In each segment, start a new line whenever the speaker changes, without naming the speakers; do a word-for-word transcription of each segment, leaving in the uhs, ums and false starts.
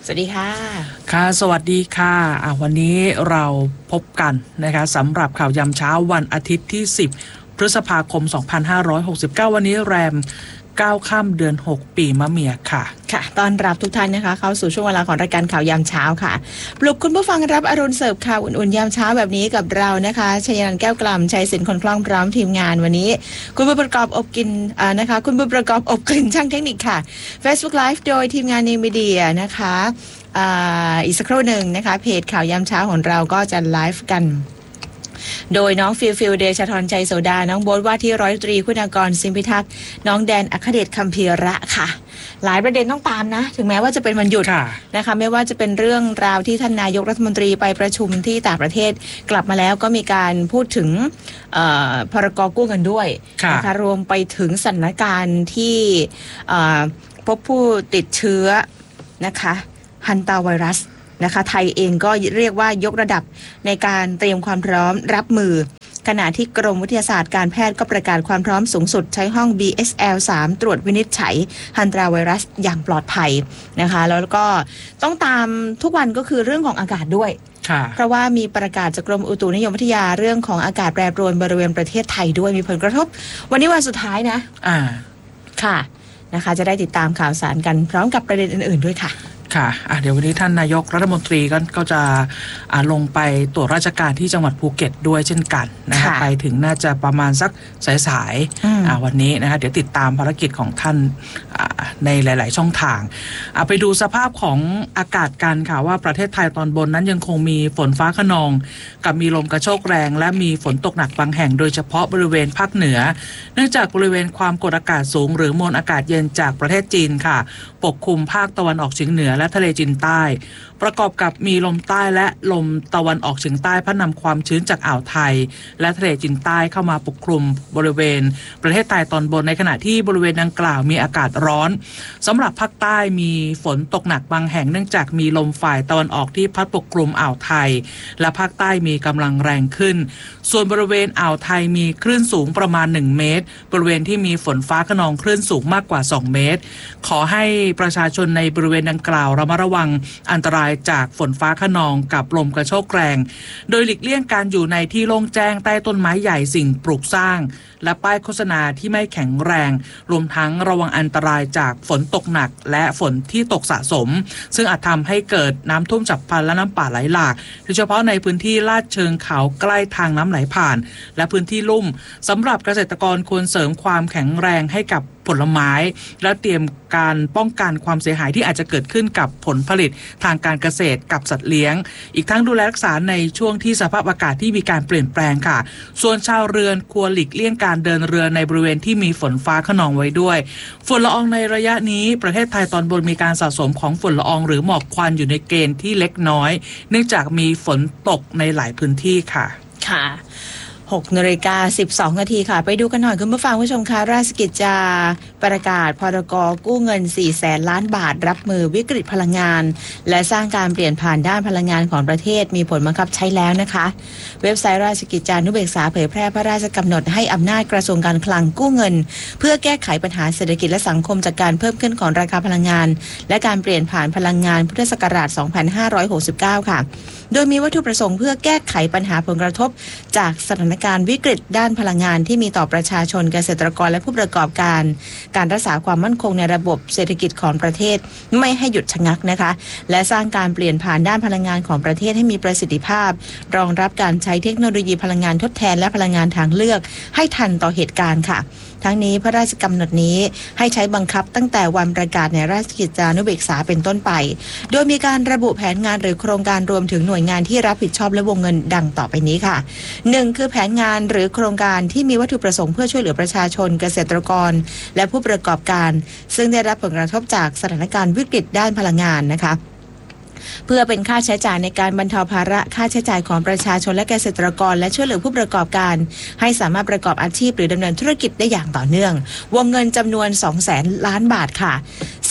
สวัสดีค่ะ
ค่ะสวัสดีค่ะอ่ะวันนี้เราพบกันนะคะสำหรับข่าวยามเช้าวันอาทิตย์ที่สิบพฤษภาคมสองพันห้าร้อยหกสิบเก้าวันนี้แรมเก้าค่ำเดือนหกปีมะเมียค่ะ
ค่ะต้อนรับทุกท่านนะคะเข้าสู่ช่วงเวลาของรายการข่าวยามเช้าค่ะปลุกคุณผู้ฟังรับอรุณเสิร์ฟข่าวอุ่นๆยามเช้าแบบนี้กับเรานะคะชยนันท์แก้วกล่ำชัยศิลป์คนคล่องพร้อมทีมงานวันนี้คุณบุญประกอบอบกินอ่านะคะคุณบุญประกอบอบกลิ่นช่างเทคนิคค่ะ Facebook Live โดยทีมงานนิวมีเดียนะคะอ่าอีกสักครู่หนึ่งนะคะเพจข่าวยามเช้าของเราก็จะไลฟ์กันโดยน้องฟิลฟิลเดชธรใจโสดาน้องโบ๊ทว่าที่ร้อยตรีคุณากรสิมพิทักษ์น้องแดนอัครเดชคัมภีระค่ะหลายประเด็นต้องตามนะถึงแม้ว่าจะเป็นวันหยุดนะคะไม่ว่าจะเป็นเรื่องราวที่ท่านนายกรัฐมนตรีไปประชุมที่ต่างประเทศกลับมาแล้วก็มีการพูดถึงพรก.กู้เงินด้วยนะคะรวมไปถึงสถานการณ์ที่พบผู้ติดเชื้อนะคะฮันตาไวรัสนะคะไทยเองก็เรียกว่ายกระดับในการเตรียมความพร้อมรับมือขณะที่กรมวิทยาศาสตร์การแพทย์ก็ประกาศความพร้อมสูงสุดใช้ห้อง บี เอส แอล สาม ตรวจวินิจฉัยฮันตาไวรัสอย่างปลอดภัยนะคะแล้วก็ต้องตามทุกวันก็คือเรื่องของอากาศด้วยเพราะว่ามีประกาศจากกรมอุตุนิยมวิทยาเรื่องของอากาศแปรปรวนบริเวณประเทศไทยด้วยมีผลกระทบวันนี้วันสุดท้ายนะอ่าค่ะนะคะจะได้ติดตามข่าวสารกันพร้อมกับประเด็นอื่นๆด้วยค่ะ
ค่ะอ่ะเดี๋ยววันนี้ท่านนายกรัฐมนตรีก็ก็จะอ่าลงไปตรวจราชการที่จังหวัดภูเก็ตด้วยเช่นกันนะคะไปถึงน่าจะประมาณสักสายๆอ่าวันนี้นะคะเดี๋ยวติดตามภารกิจของท่านอ่าในหลายๆช่องทางอ่าไปดูสภาพของอากาศกันค่ะว่าประเทศไทยตอนบนนั้นยังคงมีฝนฟ้าคะนองกับมีลมกระโชกแรงและมีฝนตกหนักบางแห่งโดยเฉพาะบริเวณภาคเหนือเนื่องจากบริเวณความกดอากาศสูงหรือมวลอากาศเย็นจากประเทศจีนค่ะปกคลุมภาคตะวันออกเฉียงเหนือและทะเลจีนใต้ประกอบกับมีลมใต้และลมตะวันออกเฉียงใต้พัดนำความชื้นจากอ่าวไทยและทะเลจีนใต้เข้ามาปกคลุมบริเวณประเทศไทยตอนบนในขณะที่บริเวณดังกล่าวมีอากาศร้อนสำหรับภาคใต้มีฝนตกหนักบางแห่งเนื่องจากมีลมฝ่ายตะวันออกที่พัดปกคลุมอ่าวไทยและภาคใต้มีกำลังแรงขึ้นส่วนบริเวณอ่าวไทยมีคลื่นสูงประมาณหนึ่งเมตรบริเวณที่มีฝนฟ้าคะนองคลื่นสูงมากกว่าสองเมตรขอให้ประชาชนในบริเวณดังกล่าวระมัดระวังอันตรายจากฝนฟ้าคะนองกับลมกระโชกแรงโดยหลีกเลี่ยงการอยู่ในที่โล่งแจ้งใต้ต้นไม้ใหญ่สิ่งปลูกสร้างและป้ายโฆษณาที่ไม่แข็งแรงรวมทั้งระวังอันตรายจากฝนตกหนักและฝนที่ตกสะสมซึ่งอาจทำให้เกิดน้ำท่วมฉับพลันและน้ำป่าไหลหลากโดยเฉพาะในพื้นที่ลาดเชิงเขาใกล้ทางน้ำไหลผ่านและพื้นที่ลุ่มสำหรับเกษตรกรควรเสริมความแข็งแรงให้กับผลไม้และเตรียมการป้องกันความเสียหายที่อาจจะเกิดขึ้นกับผลผลิตทางการเกษตรกับสัตว์เลี้ยงอีกทั้งดูแลรักษาในช่วงที่สภาพอากาศที่มีการเปลี่ยนแปลงค่ะส่วนชาวเรือนควรหลีกเลี่ยงการเดินเรือในบริเวณที่มีฝนฟ้าคะนองไว้ด้วยฝุ่นละอองในระยะนี้ประเทศไทยตอนบนมีการสะสมของฝุ่นละอองหรือหมอกควันอยู่ในเกณฑ์ที่เล็กน้อยเนื่องจากมีฝนตกในหลายพื้นที่ค่ะ
ค่ะหกนาฬิกาสิบสองนาทีค่ะไปดูกันหน่อยคุณผู้ฟังผู้ชมค่ะราชกิจจาประกาศพรก.กู้เงินสี่แสนล้านบาทรับมือวิกฤตพลังงานและสร้างการเปลี่ยนผ่านด้านพลังงานของประเทศมีผลบังคับใช้แล้วนะคะเว็บไซต์ราชกิจจานุเบกษาเผยแพร่พระราชกำหนดให้อำนาจกระทรวงการคลังกู้เงินเพื่อแก้ไขปัญหาเศรษฐกิจและสังคมจากการเพิ่มขึ้นของราคาพลังงานและการเปลี่ยนผ่านพลังงานพุทธศักราชสองพันห้าร้อยหกสิบเก้าค่ะโดยมีวัตถุประสงค์เพื่อแก้ไขปัญหาผลกระทบจากสถานการณ์วิกฤตด้านพลังงานที่มีต่อประชาชนเกษตรกรและผู้ประกอบการการรักษาความมั่นคงในระบบเศรษฐกิจของประเทศไม่ให้หยุดชะงักนะคะและสร้างการเปลี่ยนผ่านด้านพลังงานของประเทศให้มีประสิทธิภาพรองรับการใช้เทคโนโลยีพลังงานทดแทนและพลังงานทางเลือกให้ทันต่อเหตุการณ์ค่ะทั้งนี้พระราชกำหนดนี้ให้ใช้บังคับตั้งแต่วันประกาศในราชกิจจานุเบกษาเป็นต้นไปโดยมีการระบุแผนงานหรือโครงการรวมถึงหน่วยงานที่รับผิดชอบและวงเงินดังต่อไปนี้ค่ะหนึ่งคือแผนงานหรือโครงการที่มีวัตถุประสงค์เพื่อช่วยเหลือประชาชนเกษตรกรและผู้ประกอบการซึ่งได้รับผลกระทบจากสถานการณ์วิกฤตด้านพลังงานนะคะ เพื่อเป็นค่าใช้จ่ายในการบรรเทาภาระค่าใช้จ่ายของประชาชนและเกษตรกรและช่วยเหลือผู้ประกอบการให้สามารถประกอบอาชีพหรือดำเนินธุรกิจได้อย่างต่อเนื่องวงเงินจำนวน สองแสนล้านบาทค่ะ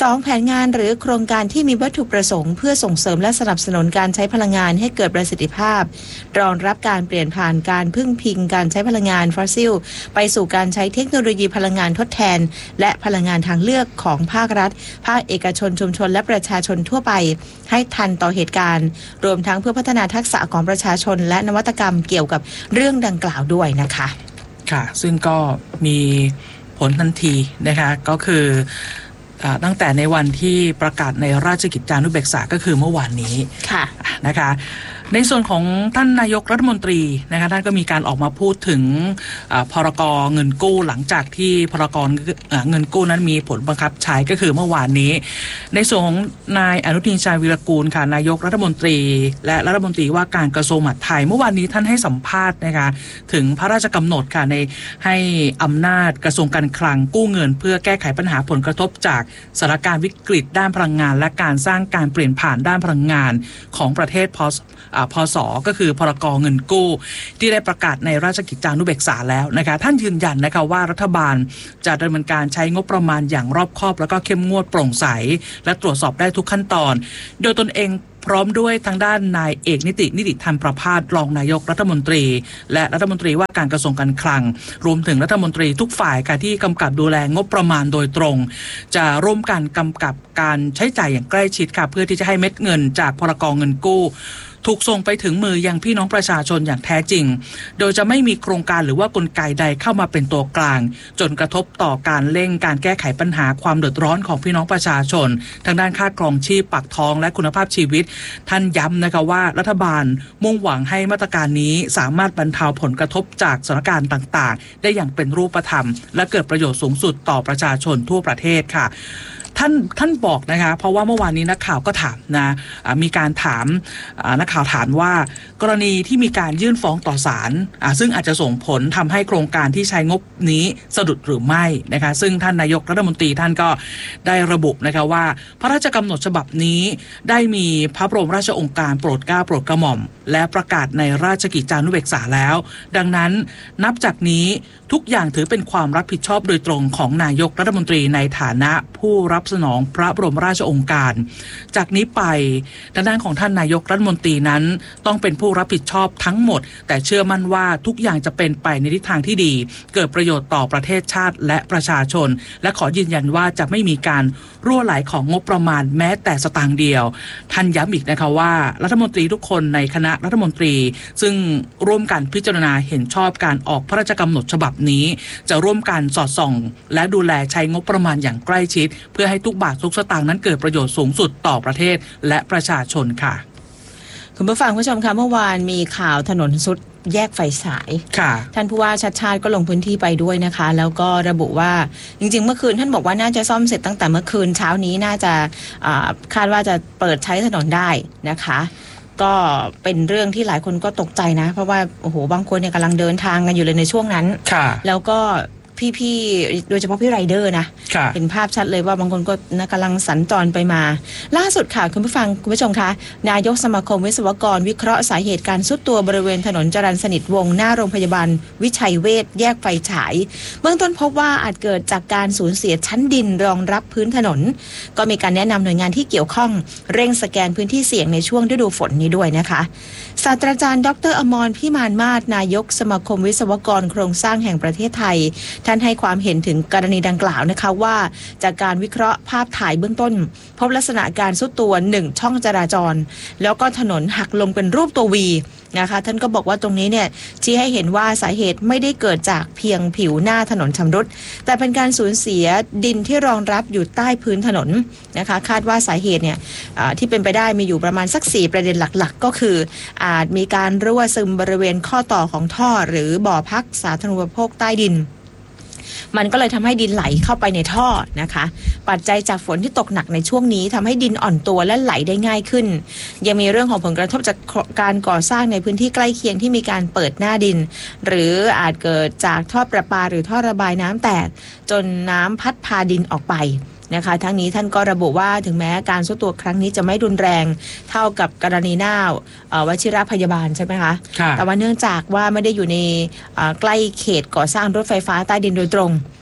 สองแผนงานหรือโครงการที่มีวัตถุประสงค์เพื่อส่งเสริมและสนับสนุนการใช้พลังงานให้เกิดประสิทธิภาพรองรับการเปลี่ยนผ่านการพึ่งพิงการใช้พลังงานฟอสซิลไปสู่การใช้เทคโนโลยีพลังงานทดแทนและพลังงานทางเลือกของภาครัฐภาคเอกชนชุมชนและประชาชนทั่วไปให้ทันต่อเหตุการณ์รวมทั้งเพื่อพัฒนาทักษะของประชาชนและนวัตกรรมเกี่ยวกับเรื่องดังกล่าวด้วยนะคะ
ค่ะซึ่งก็มีผลทันทีนะคะก็คือตั้งแต่ในวันที่ประกาศในราชกิจจานุเบกษาก็คือเมื่อวานนี้
ค่ะ
นะคะในส่วนของท่านนายกรัฐมนตรีนะคะท่านก็มีการออกมาพูดถึงพรกเงินกู้หลังจากที่พรกเงินกู้นั้นมีผลบังคับใช้ก็คือเมื่อวานนี้ในส่วนของนายอนุทินชาญวีรกูลค่ะนายกรัฐมนตรีและรัฐมนตรีว่าการกระทรวงมหาดไทยเมื่อวานนี้ท่านให้สัมภาษณ์นะคะถึงพระราชกำหนดค่ะในให้อำนาจกระทรวงการคลังกู้เงินเพื่อแก้ไขปัญหาผลกระทบจากสถานการณ์วิกฤตด้านพลังงานและการสร้างการเปลี่ยนผ่านด้านพลังงานของประเทศพพศก็คือพรกเงินกู้ที่ได้ประกาศในราชกิจจานุเบกษาแล้วนะคะท่านยืนยันนะคะว่ารัฐบาลจะดำเนินการใช้งบประมาณอย่างรอบคอบแล้วก็เข้มงวดโปร่งใสและตรวจสอบได้ทุกขั้นตอนโดยตนเองพร้อมด้วยทางด้านนายเอกนิตินิติธรรมประภาสรองนายกรัฐมนตรีและรัฐมนตรีว่าการกระทรวงการคลังรวมถึงรัฐมนตรีทุกฝ่ายค่ะที่กำกับดูแลงบประมาณโดยตรงจะร่วมกันกำกับการใช้จ่ายอย่างใกล้ชิดค่ะเพื่อที่จะให้เม็ดเงินจากพรกเงินกู้ถูกส่งไปถึงมือยังพี่น้องประชาชนอย่างแท้จริงโดยจะไม่มีโครงการหรือว่ากลไกใดเข้ามาเป็นตัวกลางจนกระทบต่อการเร่งการแก้ไขปัญหาความเดือดร้อนของพี่น้องประชาชนทางด้านค่าครองชีพปากท้องและคุณภาพชีวิตท่านย้ำนะคะว่ารัฐบาลมุ่งหวังให้มาตรการนี้สามารถบรรเทาผลกระทบจากสถานการณ์ต่างๆได้อย่างเป็นรูปธรรมและเกิดประโยชน์สูงสุดต่อประชาชนทั่วประเทศค่ะท่านท่านบอกนะคะเพราะว่าเมื่อวานนี้นักข่าวก็ถามนะมีการถามนักข่าวถามว่ากรณีที่มีการยื่นฟ้องต่อศาลซึ่งอาจจะส่งผลทำให้โครงการที่ใช้งบนี้สะดุดหรือไม่นะคะซึ่งท่านนายกรัฐมนตรีท่านก็ได้ระบุนะคะว่าพระราชกำหนดฉบับนี้ได้มีพระบรมราชโองการโปรดเกล้าโปรดกระหม่อมและประกาศในราชกิจจานุเบกษาแล้วดังนั้นนับจากนี้ทุกอย่างถือเป็นความรับผิดชอบโดยตรงของนายกรัฐมนตรีในฐานะผู้รับสนองพระบรมราชโองการจากนี้ไปทางด้านของท่านนายกรัฐมนตรีนั้นต้องเป็นผู้รับผิดชอบทั้งหมดแต่เชื่อมั่นว่าทุกอย่างจะเป็นไปในทิศทางที่ดีเกิดประโยชน์ต่อประเทศชาติและประชาชนและขอยืนยันว่าจะไม่มีการรั่วไหลของงบประมาณแม้แต่สตางค์เดียวท่านย้ำอีกนะคะว่ารัฐมนตรีทุกคนในคณะรัฐมนตรีซึ่งร่วมกันพิจารณาเห็นชอบการออกพระราชกำหนดฉบับนี้จะร่วมกันสอดส่องและดูแลใช้งบประมาณอย่างใกล้ชิดเพื่อให้ทุกบาททุกสตางค์นั้นเกิดประโยชน์สูงสุดต่อประเทศและประชาชนค่ะ
คุณผู้ฟังผู้ชมคะเมื่อวานมีข่าวถนนสุดแยกไฟสายท่านผู้ว่าชัดชาติก็ลงพื้นที่ไปด้วยนะคะแล้วก็ระบุว่าจริงๆเมื่อคืนท่านบอกว่าน่าจะซ่อมเสร็จตั้งแต่เมื่อคืนเช้านี้น่าจะคาดว่าจะเปิดใช้ถนนได้นะคะก็เป็นเรื่องที่หลายคนก็ตกใจนะเพราะว่าโอ้โหบางคนเนี่ยกำลังเดินทางกันอยู่เลยในช่วงนั้นแล้วก็พี่ๆโดยเฉพาะพี่ไรเดอร์นะเห็นภาพชัดเลยว่าบางคนก็นะกำลังสัญจรไปมาล่าสุดค่ะคุณผู้ฟังคุณผู้ชมคะนายกสมาคมวิศวกรวิเคราะห์สาเหตุการซุดตัวบริเวณถนนจรัญสนิทวงศ์หน้าโรงพยาบาลวิชัยเวชแยกไฟฉายเบื้องต้นพบว่าอาจเกิดจากการสูญเสียชั้นดินรองรับพื้นถนนก็มีการแนะนำหน่วยงานที่เกี่ยวข้องเร่งสแกนพื้นที่เสี่ยงในช่วงฤดูฝนนี้ด้วยนะคะศาสตราจารย์ดร.อมรพิมานมาศนายกสมาคมวิศวกรโครงสร้างแห่งประเทศไทยท่านให้ความเห็นถึงกรณีดังกล่าวนะคะว่าจากการวิเคราะห์ภาพถ่ายเบื้องต้นพบลักษณะการทรุดตัวหนึ่งช่องจราจรแล้วก็ถนนหักลงเป็นรูปตัววีนะคะท่านก็บอกว่าตรงนี้เนี่ยชี้ให้เห็นว่าสาเหตุไม่ได้เกิดจากเพียงผิวหน้าถนนชำรุดแต่เป็นการสูญเสียดินที่รองรับอยู่ใต้พื้นถนนนะคะคาดว่าสาเหตุเนี่ยที่เป็นไปได้มีอยู่ประมาณสักสี่ประเด็นหลักๆก็คืออาจมีการรั่วซึมบริเวณข้อต่อของท่อหรือบ่อพักสาธารณูปโภคใต้ดินมันก็เลยทำให้ดินไหลเข้าไปในท่อนะคะปัจจัยจากฝนที่ตกหนักในช่วงนี้ทำให้ดินอ่อนตัวและไหลได้ง่ายขึ้นยังมีเรื่องของผลกระทบจากการก่อสร้างในพื้นที่ใกล้เคียงที่มีการเปิดหน้าดินหรืออาจเกิดจากท่อประปาหรือท่อระบายน้ำแตกจนน้ำพัดพาดินออกไปนะคะทั้งนี้ท่านก็ระบุว่าถึงแม้การทรุดตัวครั้งนี้จะไม่รุนแรงเท่ากับกรณีหน้าวชิรพยาบาลใช่ไหมคะแต่ว่าเนื่องจากว่าไม่ได้อยู่ในใกล้เขตก่อสร้างรถไฟฟ้าใต้ดินโดยตรง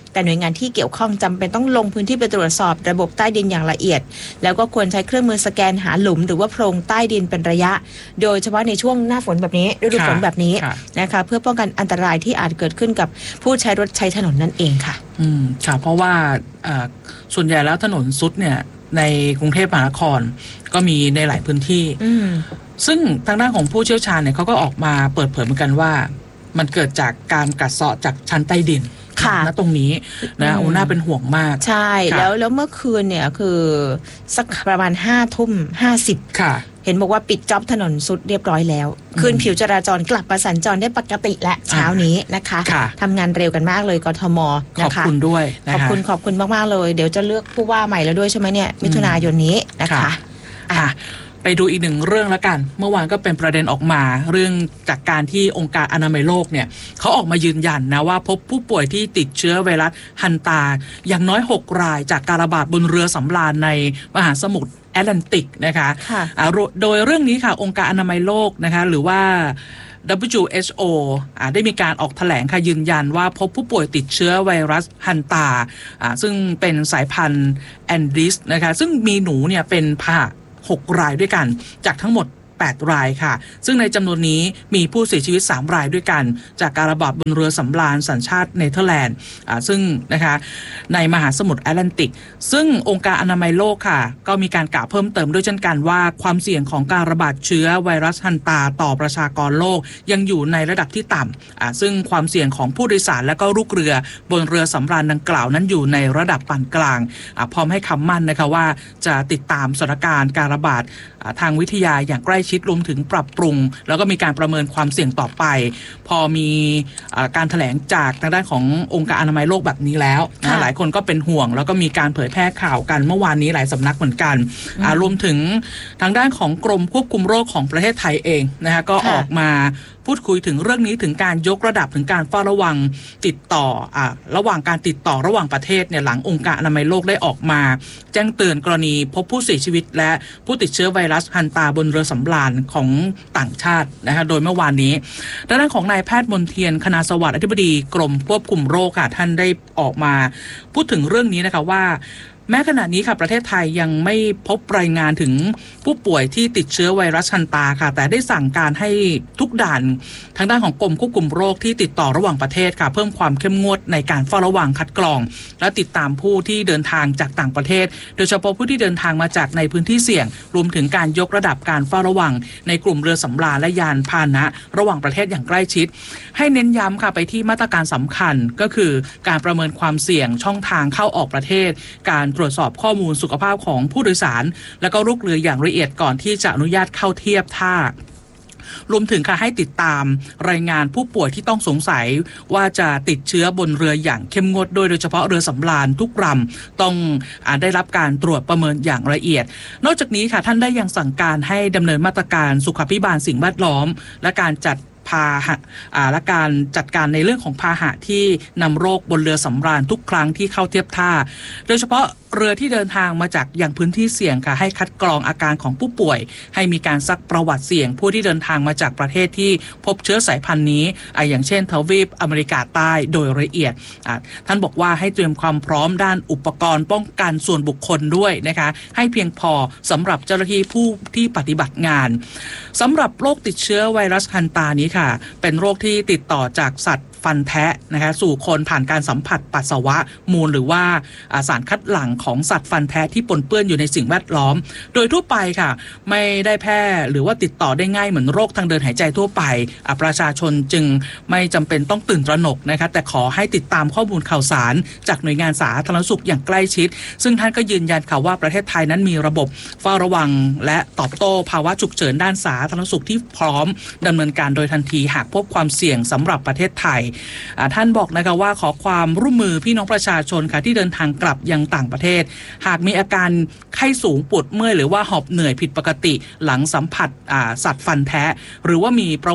แต่หน่วยงานที่เกี่ยวข้องจำเป็นต้องลงพื้นที่ไปตรวจสอบระบบใต้ดินอย่างละเอียดแล้วก็ควรใช้เครื่องมือสแกนหาหลุมหรือว่าโพรงใต้ดินเป็นระยะโดยเฉพาะในช่วงหน้าฝนแบบนี้ฤดูฝนแบบนี้นะคะเพื่อป้องกันอันตรายที่อาจเกิดขึ้นกับผู้ใช้รถใช้ถนนนั่นเองค่ะ
อืมค่ะเพราะว่าส่วนใหญ่แล้วถนนซุดเนี่ยในกรุงเทพมหานครก็มีในหลายพื้นที่ซึ่งทางด้านของผู้เชี่ยวชาญเนี่ยเขาก็ออกมาเปิดเผยเหมือนกันว่ามันเกิดจากการกัดเซาะจากชั้นใต้ดินณตรงนี้นะโอ้น่าเป็นห่วงมาก
ใช่แล้วแล้วเมื่อคืนเนี่ยคือสักประมาณห้าทุ่มห้าสิบเห็นบอกว่าปิดจ็อบถนนสุดเรียบร้อยแล้วคืนผิวจราจรกลับมาสัญจรได้ปกติและเช้านี้นะคะทำงานเร็วกันมากเลยกทมนะคะ
ขอบคุณด้วย
ขอบคุณขอบคุณมากๆเลยเดี๋ยวจะเลือกผู้ว่าใหม่แล้วด้วยใช่ไหมเนี่ยมิถุนายนนี้นะคะ
อ่ะไปดูอีกหนึ่งเรื่องแล้วกันเมื่อวานก็เป็นประเด็นออกมาเรื่องจากการที่องค์การอนามัยโลกเนี่ยเขาออกมายืนยันนะว่าพบผู้ป่วยที่ติดเชื้อไวรัสฮันตาอย่างน้อยหกรายจากการระบาดบนเรือสำราญในมหาสมุทรแอตแลนติกนะคะโดยเรื่องนี้ค่ะองค์การอนามัยโลกนะคะหรือว่า ดับเบิลยู เอช โอ ได้มีการออกแถลงค่ะยืนยันว่าพบผู้ป่วยติดเชื้อไวรัสฮันตาซึ่งเป็นสายพันธุ์แอนดิสนะคะซึ่งมีหนูเนี่ยเป็นพาหะหกรายด้วยกันจากทั้งหมดแปดรายค่ะซึ่งในจำนวนนี้มีผู้เสียชีวิตสามรายด้วยกันจากการระบาดบนเรือสำราญสัญชาติเนเธอร์แลนด์ซึ่งนะคะในมหาสมุทรแอตแลนติกซึ่งองค์การอนามัยโลกค่ะก็มีการกล่าวเพิ่มเติมด้วยเช่นกันว่าความเสี่ยงของการระบาดเชื้อไวรัสฮันตาต่อประชากรโลกยังอยู่ในระดับที่ต่ำซึ่งความเสี่ยงของผู้โดยสารและก็ลูกเรือบนเรือสำราญดังกล่าวนั้นอยู่ในระดับปานกลางพร้อมให้คำมั่นนะคะว่าจะติดตามสถานการณ์การระบาดทางวิทยาอย่างใกล้ชิดรวมถึงปรับปรุงแล้วก็มีการประเมินความเสี่ยงต่อไปพอมีการแถลงจากทางด้านขององค์การอนามัยโลกแบบนี้แล้วนะหลายคนก็เป็นห่วงแล้วก็มีการเผยแพร่ข่าวกันเมื่อวานนี้หลายสำนักเหมือนกันรวมถึงทางด้านของกรมควบคุมโรคของประเทศไทยเองนะคะก็ออกมาพูดคุยถึงเรื่องนี้ถึงการยกระดับถึงการเฝ้าระวังติดต่ออ่าระหว่างการติดต่อระหว่างประเทศเนี่ยหลังองค์การอนามัยโลกได้ออกมาแจ้งเตือนกรณีพบผู้เสียชีวิตและผู้ติดเชื้อไวรัสฮันตาบนเรือสำราญของต่างชาตินะคะโดยเมื่อวานนี้ด้านของนายแพทย์มนเทียนคณาสวัสดิ์อธิบดีกรมควบคุมโรคค่ะท่านได้ออกมาพูดถึงเรื่องนี้นะคะว่าแม้ขณะนี้ค่ะประเทศไทยยังไม่พบรายงานถึงผู้ป่วยที่ติดเชื้อไวรัสฮันตาค่ะแต่ได้สั่งการให้ทุกด่านทางด้านของกรมควบคุมโรคที่ติดต่อระหว่างประเทศค่ะเพิ่มความเข้มงวดในการเฝ้าระวังคัดกรองและติดตามผู้ที่เดินทางจากต่างประเทศโดยเฉพาะผู้ที่เดินทางมาจากในพื้นที่เสี่ยงรวมถึงการยกระดับการเฝ้าระวังในกลุ่มเรือสำราญและยานพาหนะระหว่างประเทศอย่างใกล้ชิดให้เน้นย้ำค่ะไปที่มาตรการสำคัญก็คือการประเมินความเสี่ยงช่องทางเข้าออกประเทศการตรวจสอบข้อมูลสุขภาพของผู้โดยสารและก็ลูกเรืออย่างละเอียดก่อนที่จะอนุญาตเข้าเทียบท่ารวมถึงค่ะให้ติดตามรายงานผู้ป่วยที่ต้องสงสัยว่าจะติดเชื้อบนเรืออย่างเข้มงวดโดยโดยเฉพาะเรือสำราญทุกลำต้องอ่าได้รับการตรวจประเมินอย่างละเอียดนอกจากนี้ค่ะท่านได้ยังสั่งการให้ดำเนินมาตรการสุขภิบาลสิ่งแวดล้อมและการจัดพาหะและการจัดการในเรื่องของพาหะที่นำโรคบนเรือสำราญทุกครั้งที่เข้าเทียบท่าโดยเฉพาะเรือที่เดินทางมาจากอย่างพื้นที่เสี่ยงค่ะให้คัดกรองอาการของผู้ป่วยให้มีการซักประวัติเสี่ยงผู้ที่เดินทางมาจากประเทศที่พบเชื้อสายพันธุ์นี้อย่างเช่นทวีปอเมริกาใต้โดยละเอียดท่านบอกว่าให้เตรียมความพร้อมด้านอุปกรณ์ป้องกันส่วนบุคคลด้วยนะคะให้เพียงพอสำหรับเจ้าหน้าที่ผู้ที่ปฏิบัติงานสำหรับโรคติดเชื้อไวรัสฮันตานี้ค่ะเป็นโรคที่ติดต่อจากสัตว์ฟันแทะนะคะสู่คนผ่านการสัมผัสปัสสาวะมูลหรือว่าสารคัดหลั่งของสัตว์ฟันแทะที่ปนเปื้อนอยู่ในสิ่งแวดล้อมโดยทั่วไปค่ะไม่ได้แพร่หรือว่าติดต่อได้ง่ายเหมือนโรคทางเดินหายใจทั่วไปประชาชนจึงไม่จำเป็นต้องตื่นตระหนกนะคะแต่ขอให้ติดตามข้อมูลข่าวสารจากหน่วยงานสาธารณสุขอย่างใกล้ชิดซึ่งท่านก็ยืนยันค่ะว่าประเทศไทยนั้นมีระบบเฝ้าระวังและตอบโต้ภาวะฉุกเฉินด้านสาธารณสุขที่พร้อมดำเนินการโดยทันทีหากพบความเสี่ยงสำหรับประเทศไทยท่านบอกนะคะว่าขอความร่วมมือพี่น้องประชาชนค่ะที่เดินทางกลับยังต่างประเทศหากมีอาการไข้สูงปวดเมื่อยหรือว่าหอบเหนื่อยผิดปกติหลังสัมผัสสัตว์ฟันแทะหรือว่ามีประวัติ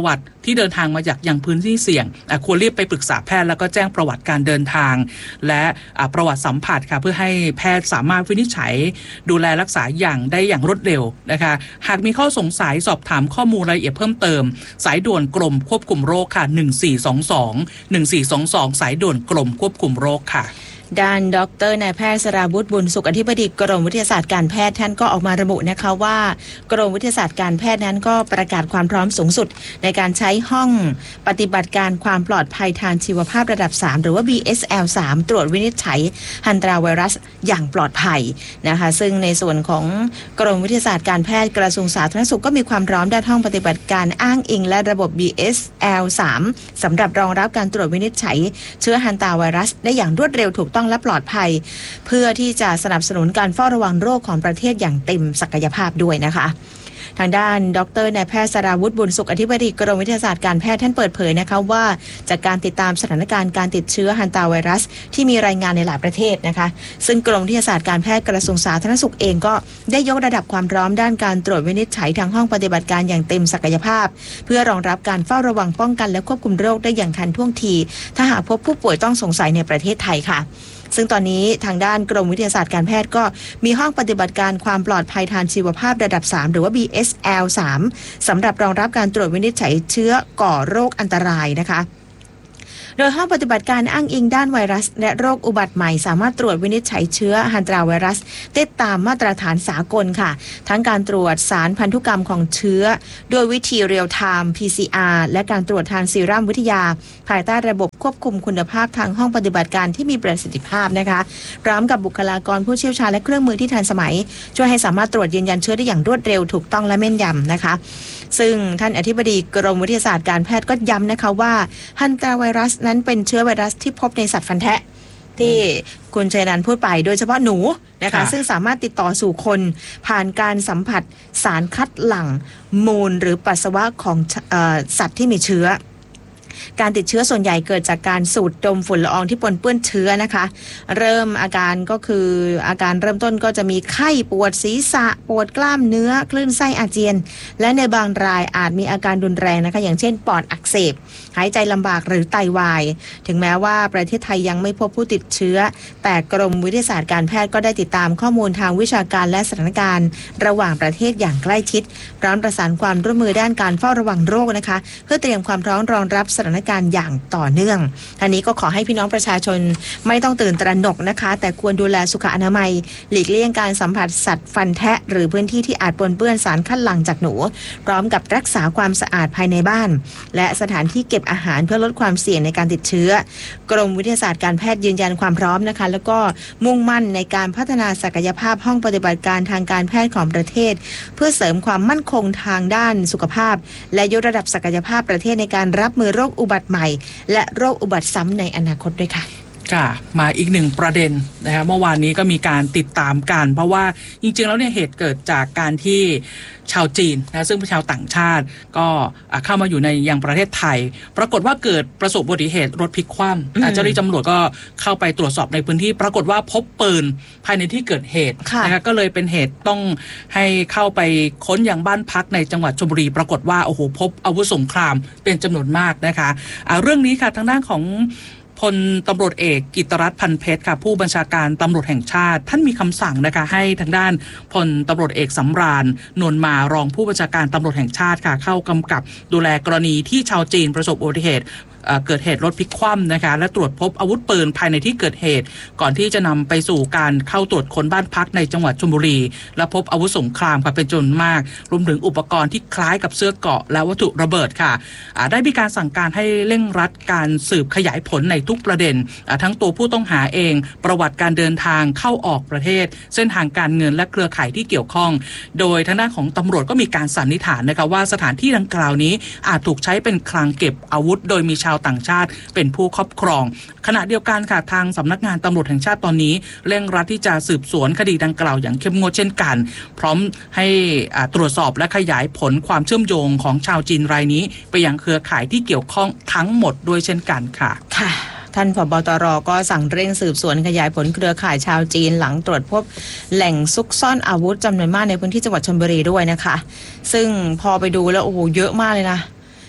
ที่เดินทางมาจากยังพื้นที่เสี่ยงควรรีบไปปรึกษาแพทย์แล้วก็แจ้งประวัติการเดินทางและประวัติสัมผัสค่ะเพื่อให้แพทย์สามารถวินิจฉัยดูแลรักษาอย่างได้อย่างรวดเร็วนะคะหากมีข้อสงสัยสอบถามข้อมูลรายละเอียดเพิ่มเติมสายด่วนกรมควบคุมโรคค่ะหนึ่งสี่สองสอง หนึ่งสี่สองสองสายด่วนกรมควบคุมโรคค่ะ
ด้านดรนายแพทย์สราวุฒิบุญสุขอธิบดีกรมวิทยาศาสตร์การแพทย์ท่านก็ออกมาระบุนะคะว่ากรมวิทยาศาสตร์การแพทย์นั้นก็ประกาศความพร้อมสูงสุดในการใช้ห้องปฏิบัติการความปลอดภัยทางชีวภาพระดับสามหรือว่า บี เอส แอล สาม ตรวจวินิจฉัยฮันตราไวรัสอย่างปลอดภัยนะคะซึ่งในส่วนของกรมวิทยาศาสตร์การแพทย์กระทรวงสาธารณสุขก็มีความพร้อมด้านห้องปฏิบัติการอ้างอิงและระบบ บี เอส แอล สาม สำหรับรองรับการตรวจวินิจฉัยเชื้อฮันตราไวรัสได้อย่างรวดเร็วถูกต้องและปลอดภัยเพื่อที่จะสนับสนุนการเฝ้าระวังโรคของประเทศอย่างเต็มศักยภาพด้วยนะคะทางด้านดรนายแพทย์สราวุฒิบุญสุขอธิบดีกรมวิทยาศาสตร์การแพทย์ท่านเปิดเผยนะคะว่าจากการติดตามสถานการณ์การติดเชื้อฮันตราไวรัสที่มีรายงานในหลายประเทศนะคะซึ่งกรมวิทยาศาสตร์การแพทย์กระทรวงสาธารณสุขเองก็ได้ยกระดับความพร้อมด้านการตรวจวินิจฉัยทางห้องปฏิบัติการอย่างเต็มศักยภาพเพื่อรองรับการเฝ้าระวังป้องกันและควบคุมโรคได้อย่างทันท่วงทีถ้าหากพบผู้ป่วยต้องสงสัยในประเทศไทยค่ะซึ่งตอนนี้ทางด้านกรมวิทยาศาสตร์การแพทย์ก็มีห้องปฏิบัติการความปลอดภัยทางชีวภาพระดับสามหรือว่า บี เอส แอล สาม สำหรับรองรับการตรวจวินิจฉัยเชื้อก่อโรคอันตรายนะคะโดยห้องปฏิบัติการอ้างอิงด้านไวรัสและโรคอุบัติใหม่สามารถตรวจวินิจฉัยเชื้อฮันตราไวรัสได้ตามมาตรฐานสากลค่ะทั้งการตรวจสารพันธุกรรมของเชื้อโดยวิธีเรียลไทม์ พี ซี อาร์ และการตรวจทางซีรัมวิทยาภายใต้ระบบควบคุมคุณภาพทางห้องปฏิบัติการที่มีประสิทธิภาพนะคะพร้อมกับบุคลากรผู้เชี่ยวชาญและเครื่องมือที่ทันสมัยช่วยให้สามารถตรวจยืนยันเชื้อได้อย่างรวดเร็วถูกต้องและแม่นยำนะคะซึ่งท่านอธิบดีกรมวิทยาศาสตร์การแพทย์ก็ย้ำนะคะว่าฮันตราไวรัสนั้นเป็นเชื้อไวรัสที่พบในสัตว์ฟันแทะที่คุณชัยนันท์พูดไปโดยเฉพาะหนูนะคะซึ่งสามารถติดต่อสู่คนผ่านการสัมผัสสารคัดหลั่งมูลหรือปัสสาวะของเอ่อสัตว์ที่มีเชื้อการติดเชื้อส่วนใหญ่เกิดจากการสูดดมฝุ่นละอองที่ปนเปื้อนเชื้อนะคะเริ่มอาการก็คืออาการเริ่มต้นก็จะมีไข้ปวดศีรษะปวดกล้ามเนื้อคลื่นไส้อาเจียนและในบางรายอาจมีอาการรุนแรงนะคะอย่างเช่นปอดอักเสบหายใจลำบากหรือไตวายถึงแม้ว่าประเทศไทยยังไม่พบผู้ติดเชื้อแต่กรมวิทยาศาสตร์การแพทย์ก็ได้ติดตามข้อมูลทางวิชาการและสถานการณ์ระหว่างประเทศอย่างใกล้ชิดพร้อมประสานความร่วมมือด้านการเฝ้าระวังโรคนะคะเพื่อเตรียมความพร้อมรองรับสถานการณ์อย่างต่อเนื่องท่านี้ก็ขอให้พี่น้องประชาชนไม่ต้องตื่นตระหนกนะคะแต่ควรดูแลสุขอนามัยหลีกเลี่ยงการสัมผัสสัตว์ฟันแทะหรือพื้นที่ที่อาจปนเปื้อนสารคัดหลั่งจากหนูพร้อมกับรักษาความสะอาดภายในบ้านและสถานที่เก็บอาหารเพื่อลดความเสี่ยงในการติดเชื้อกรมวิทยาศาสตร์การแพทย์ยืนยันความพร้อมนะคะแล้วก็มุ่งมั่นในการพัฒนาศักยภาพห้องปฏิบัติการทางการแพทย์ของประเทศเพื่อเสริมความมั่นคงทางด้านสุขภาพและยกระดับศักยภาพประเทศในการรับมือโรคอุบัติใหม่และโรคอุบัติซ้ำในอนาคตด้วยค่ะ
ค่ะมาอีกหนึ่งประเด็นนะคะเมื่อวานนี้ก็มีการติดตามกันเพราะว่าจริงๆแล้วเนี่ยเหตุเกิดจากการที่ชาวจีนนะซึ่งเป็นชาวต่างชาติก็เข้ามาอยู่ในยังประเทศไทยปรากฏว่าเกิดประสบอุบัติเหตุรถพลิกคว่ำเจ้าหน้าที่ตำรวจก็เข้าไปตรวจสอบในพื้นที่ปรากฏว่าพบปืนภายในที่เกิดเหตุนะคะก็เลยเป็นเหตุต้องให้เข้าไปค้นยังบ้านพักในจังหวัดชลบุรีปรากฏว่าโอ้โหพบอาวุธสงครามเป็นจำนวนมากนะคะะเรื่องนี้ค่ะทางด้านของพลตำรวจเอกกิตติรัตน์พันเพชรค่ะผู้บัญชาการตำรวจแห่งชาติท่านมีคำสั่งนะคะให้ทางด้านพลตำรวจเอกสำราญนวลมารองผู้บัญชาการตำรวจแห่งชาติค่ะเข้ากำกับดูแลกรณีที่ชาวจีนประสบอุบัติเหตุเกิดเหตุรถพลิกคว่ำนะคะและตรวจพบอาวุธปืนภายในที่เกิดเหตุก่อนที่จะนำไปสู่การเข้าตรวจค้นบ้านพักในจังหวัดชลบุรีและพบอาวุธสงครามค่ะเป็นจำนวนมากรวมถึงอุปกรณ์ที่คล้ายกับเสื้อเกราะและวัตถุระเบิดค่ะได้มีการสั่งการให้เร่งรัดการสืบขยายผลในทุกประเด็นทั้งตัวผู้ต้องหาเองประวัติการเดินทางเข้าออกประเทศเส้นทางการเงินและเครือข่ายที่เกี่ยวข้องโดยทางด้านของตำรวจก็มีการสันนิษฐานนะคะว่าสถานที่ดังกล่าวนี้อาจถูกใช้เป็นคลังเก็บอาวุธโดยมีชาวต่างชาติเป็นผู้ครอบครองขณะเดียวกันค่ะทางสำนักงานตำรวจแห่งชาติตอนนี้เร่งรัดที่จะสืบสวนคดีดังกล่าวอย่างเข้มงวดเช่นกันพร้อมให้ตรวจสอบและขยายผลความเชื่อมโยงของชาวจีนรายนี้ไปยังเครือข่ายที่เกี่ยวข้องทั้งหมดด้วยเช่นกันค่ะ
ค่ะท่านผบ.ตร.ก็สั่งเร่งสืบสวนขยายผลเครือข่ายชาวจีนหลังตรวจพบแหล่งซุกซ่อนอาวุธจำนวนมากในพื้นที่จังหวัดชลบุรีด้วยนะคะซึ่งพอไปดูแล้วโอ้โหเยอะมากเลยนะ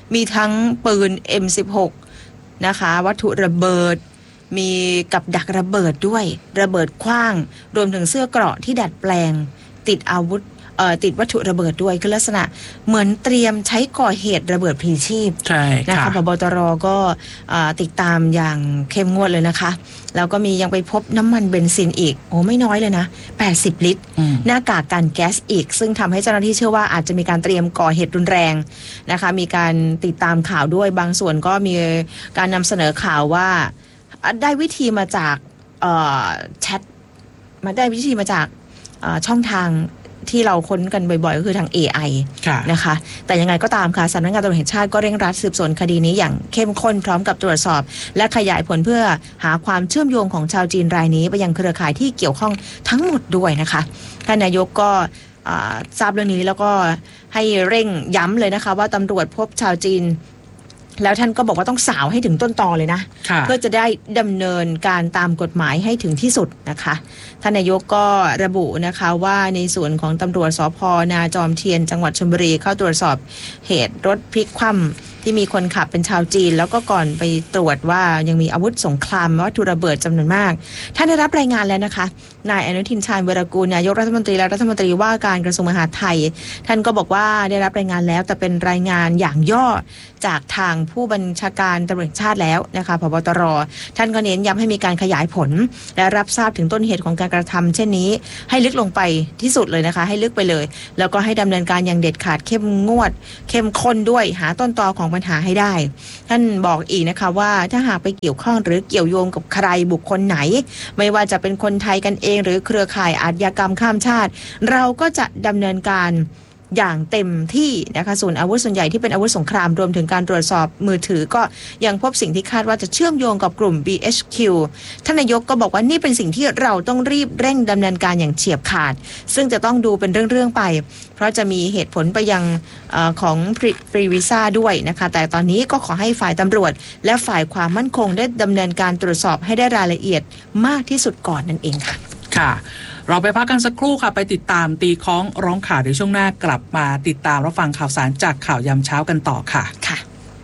มีทั้งปืน เอ็ม สิบหก นะคะวัตถุระเบิดมีกับดักระเบิดด้วยระเบิดขว้างรวมถึงเสื้อเกราะที่ดัดแปลงติดอาวุธเอ่อติดวัตถุระเบิดด้วยคือลักษณะเหมือนเตรียมใช้ก่อเหตุระเบิดพลีชีพ
ใช่
นะคะผบ.ตร.ก็ติดตามอย่างเข้มงวดเลยนะคะแล้วก็มียังไปพบน้ำมันเบนซินอีกโอ้ไม่น้อยเลยนะแปดสิบลิตรหน้ากากกันแก๊สอีกซึ่งทำให้เจ้าหน้าที่เชื่อว่าอาจจะมีการเตรียมก่อเหตุรุนแรงนะคะมีการติดตามข่าวด้วยบางส่วนก็มีการนำเสนอข่าวว่าได้วิธีมาจากแชทมาได้วิธีมาจากช่องทางที่เราค้นกันบ่อยๆก็คือทาง เอ ไอ นะคะแต่ยังไงก็ตามค่ะสำนักงานตำรวจแห่งชาติก็เร่งรัดสืบสวนคดีนี้อย่างเข้มข้นพร้อมกับตรวจสอบและขยายผลเพื่อหาความเชื่อมโยงของชาวจีนรายนี้ไปยังเครือข่ายที่เกี่ยวข้องทั้งหมดด้วยนะคะท่านนายกก็ทราบเรื่องนี้แล้วก็ให้เร่งย้ำเลยนะคะว่าตำรวจพบชาวจีนแล้วท่านก็บอกว่าต้องสาวให้ถึงต้นตอเลยนะเพื่อจะได้ดำเนินการตามกฎหมายให้ถึงที่สุดนะคะท่านนายกก็ระบุนะคะว่าในส่วนของตำรวจสภ.นาจอมเทียนจังหวัดชลบุรีเข้าตรวจสอบเหตุรถพลิกคว่ำที่มีคนขับเป็นชาวจีนแล้วก็ก่อนไปตรวจว่ายังมีอาวุธสงครามวัตถุระเบิดจำนวนมากท่านได้รับรายงานแล้วนะคะนายอนุทินชาญวีรกูลนายกรัฐมนตรีและรัฐมนตรีว่าการกระทรวงมหาดไทยท่านก็บอกว่าได้รับรายงานแล้วแต่เป็นรายงานอย่างย่อจากทางผู้บัญชาการตำรวจแห่งชาติแล้วนะคะผบ.ตร.ท่านก็เน้นย้ำให้มีการขยายผลและรับทราบถึงต้นเหตุของการกระทำเช่นนี้ให้ลึกลงไปที่สุดเลยนะคะให้ลึกไปเลยแล้วก็ให้ดำเนินการอย่างเด็ดขาดเข้มงวดเข้มข้นด้วยหาต้นตอของปัญหาให้ได้ท่านบอกอีกนะคะว่าถ้าหากไปเกี่ยวข้องหรือเกี่ยวโยงกับใครบุคคลไหนไม่ว่าจะเป็นคนไทยกันเองหรือเครือข่ายอาชญากรรมข้ามชาติเราก็จะดำเนินการอย่างเต็มที่นะคะส่วนอาวุธส่วนใหญ่ที่เป็นอาวุธสงครามรวมถึงการตรวจสอบมือถือก็ยังพบสิ่งที่คาดว่าจะเชื่อมโยงกับกลุ่ม บี เอช คิว ท่านนายกก็บอกว่านี่เป็นสิ่งที่เราต้องรีบเร่งดำเนินการอย่างเฉียบขาดซึ่งจะต้องดูเป็นเรื่องๆไปเพราะจะมีเหตุผลไปยังเอ่อของฟรีวีซ่าด้วยนะคะแต่ตอนนี้ก็ขอให้ฝ่ายตำรวจและฝ่ายความมั่นคงได้ดำเนินการตรวจสอบให้ได้รายละเอียดมากที่สุดก่อนนั่นเองค่ะ
ค่ะเราไปพักกันสักครู่ค่ะไปติดตามตีค้องร้องข่าวในช่วงหน้ากลับมาติดตามรับฟังข่าวสารจากข่าวยามเช้ากันต่อค่ะ
ค่ะ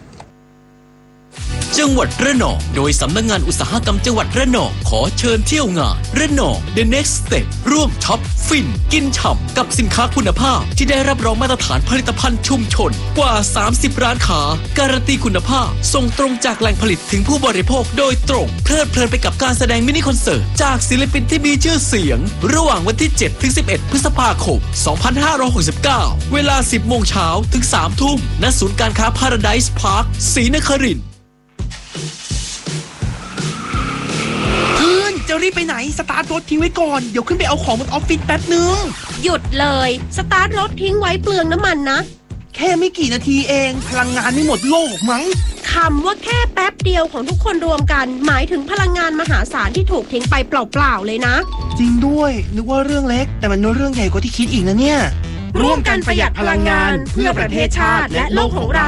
จังหวัดระนองโดยสำนักงานอุตสาหกรรมจังหวัดระนองขอเชิญเที่ยวงานระนอง The Next Step ร่วมช็อปฟินกินฉ่ำกับสินค้าคุณภาพที่ได้รับรองมาตรฐานผลิตภัณฑ์ชุมชนกว่าสามสิบร้านค้าการันตีคุณภาพส่งตรงจากแหล่งผลิตถึงผู้บริโภคโดยตรงเพลิดเพลินไปกับการแสดงมินิคอนเสิร์ตจากศิลปินที่มีชื่อเสียงระหว่างวันที่เจ็ดถึงสิบเอ็ดพฤษภาคมสองพันห้าร้อยหกสิบเก้าเวลา สิบโมงเช้าถึง สามทุ่มณศูนย์การค้า Paradise Park ศรีนครินทร์
จะรีบไปไหนสตาร์ทรถทิ้งไว้ก่อนเดี๋ยวขึ้นไปเอาของบนออฟฟิศแป๊บนึง
หยุดเลยสตาร์ทรถทิ้งไว้เปลืองน้ำมันนะ
แค่ไม่กี่นาทีเองพลังงานไม่หมดโลกมั้ง
คำว่าแค่แป๊บเดียวของทุกคนรวมกันหมายถึงพลังงานมหาศาลที่ถูกทิ้งไปเปล่าๆเลยนะ
จริงด้วยนึกว่าเรื่องเล็กแต่มันเรื่องใหญ่กว่าที่คิดอีกนะเนี่ย
ร่วมกันประหยัดพลังงานเพื่อประเทศชาติและโลกของเรา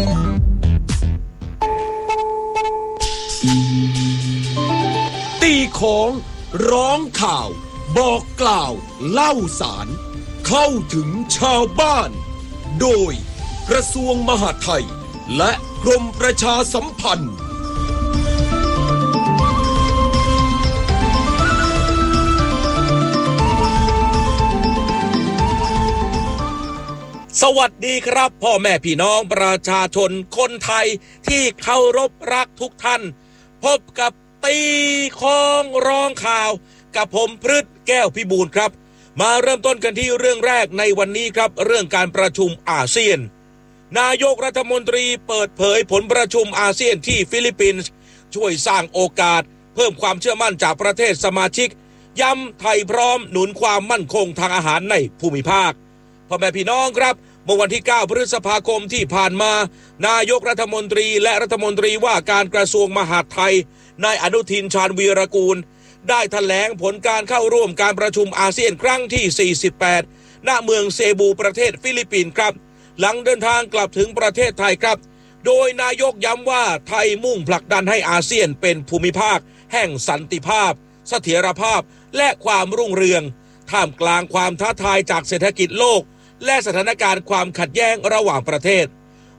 ตีของร้องข่าวบอกกล่าวเล่าสารเข้าถึงชาวบ้านโดยกระทรวงมหาดไทยและกรมประชาสัมพันธ์สวัสดีครับพ่อแม่พี่น้องประชาชนคนไทยที่เคารพรักทุกท่านพบกับตีค้องร้องข่าวกับผมพฤทธิ์แก้วพิบูลครับมาเริ่มต้นกันที่เรื่องแรกในวันนี้ครับเรื่องการประชุมอาเซียนนายกรัฐมนตรีเปิดเผยผลประชุมอาเซียนที่ฟิลิปปินส์ช่วยสร้างโอกาสเพิ่มความเชื่อมั่นจากประเทศสมาชิกย้ำไทยพร้อมหนุนความมั่นคงทางอาหารในภูมิภาคพ่อแม่พี่น้องครับเมื่อวันที่เก้าพฤษภาคมที่ผ่านมานายกรัฐมนตรีและรัฐมนตรีว่าการกระทรวงมหาดไทยนายอนุทินชาญวีรกูลได้แถลงผลการเข้าร่วมการประชุมอาเซียนครั้งที่สี่สิบแปดณเมืองเซบูประเทศฟิลิปปินส์ครับหลังเดินทางกลับถึงประเทศไทยครับโดยนายกย้ำว่าไทยมุ่งผลักดันให้อาเซียนเป็นภูมิภาคแห่งสันติภาพเสถียรภาพและความรุ่งเรืองท่ามกลางความท้าทายจากเศรษฐกิจโลกและสถานการณ์ความขัดแย้งระหว่างประเทศ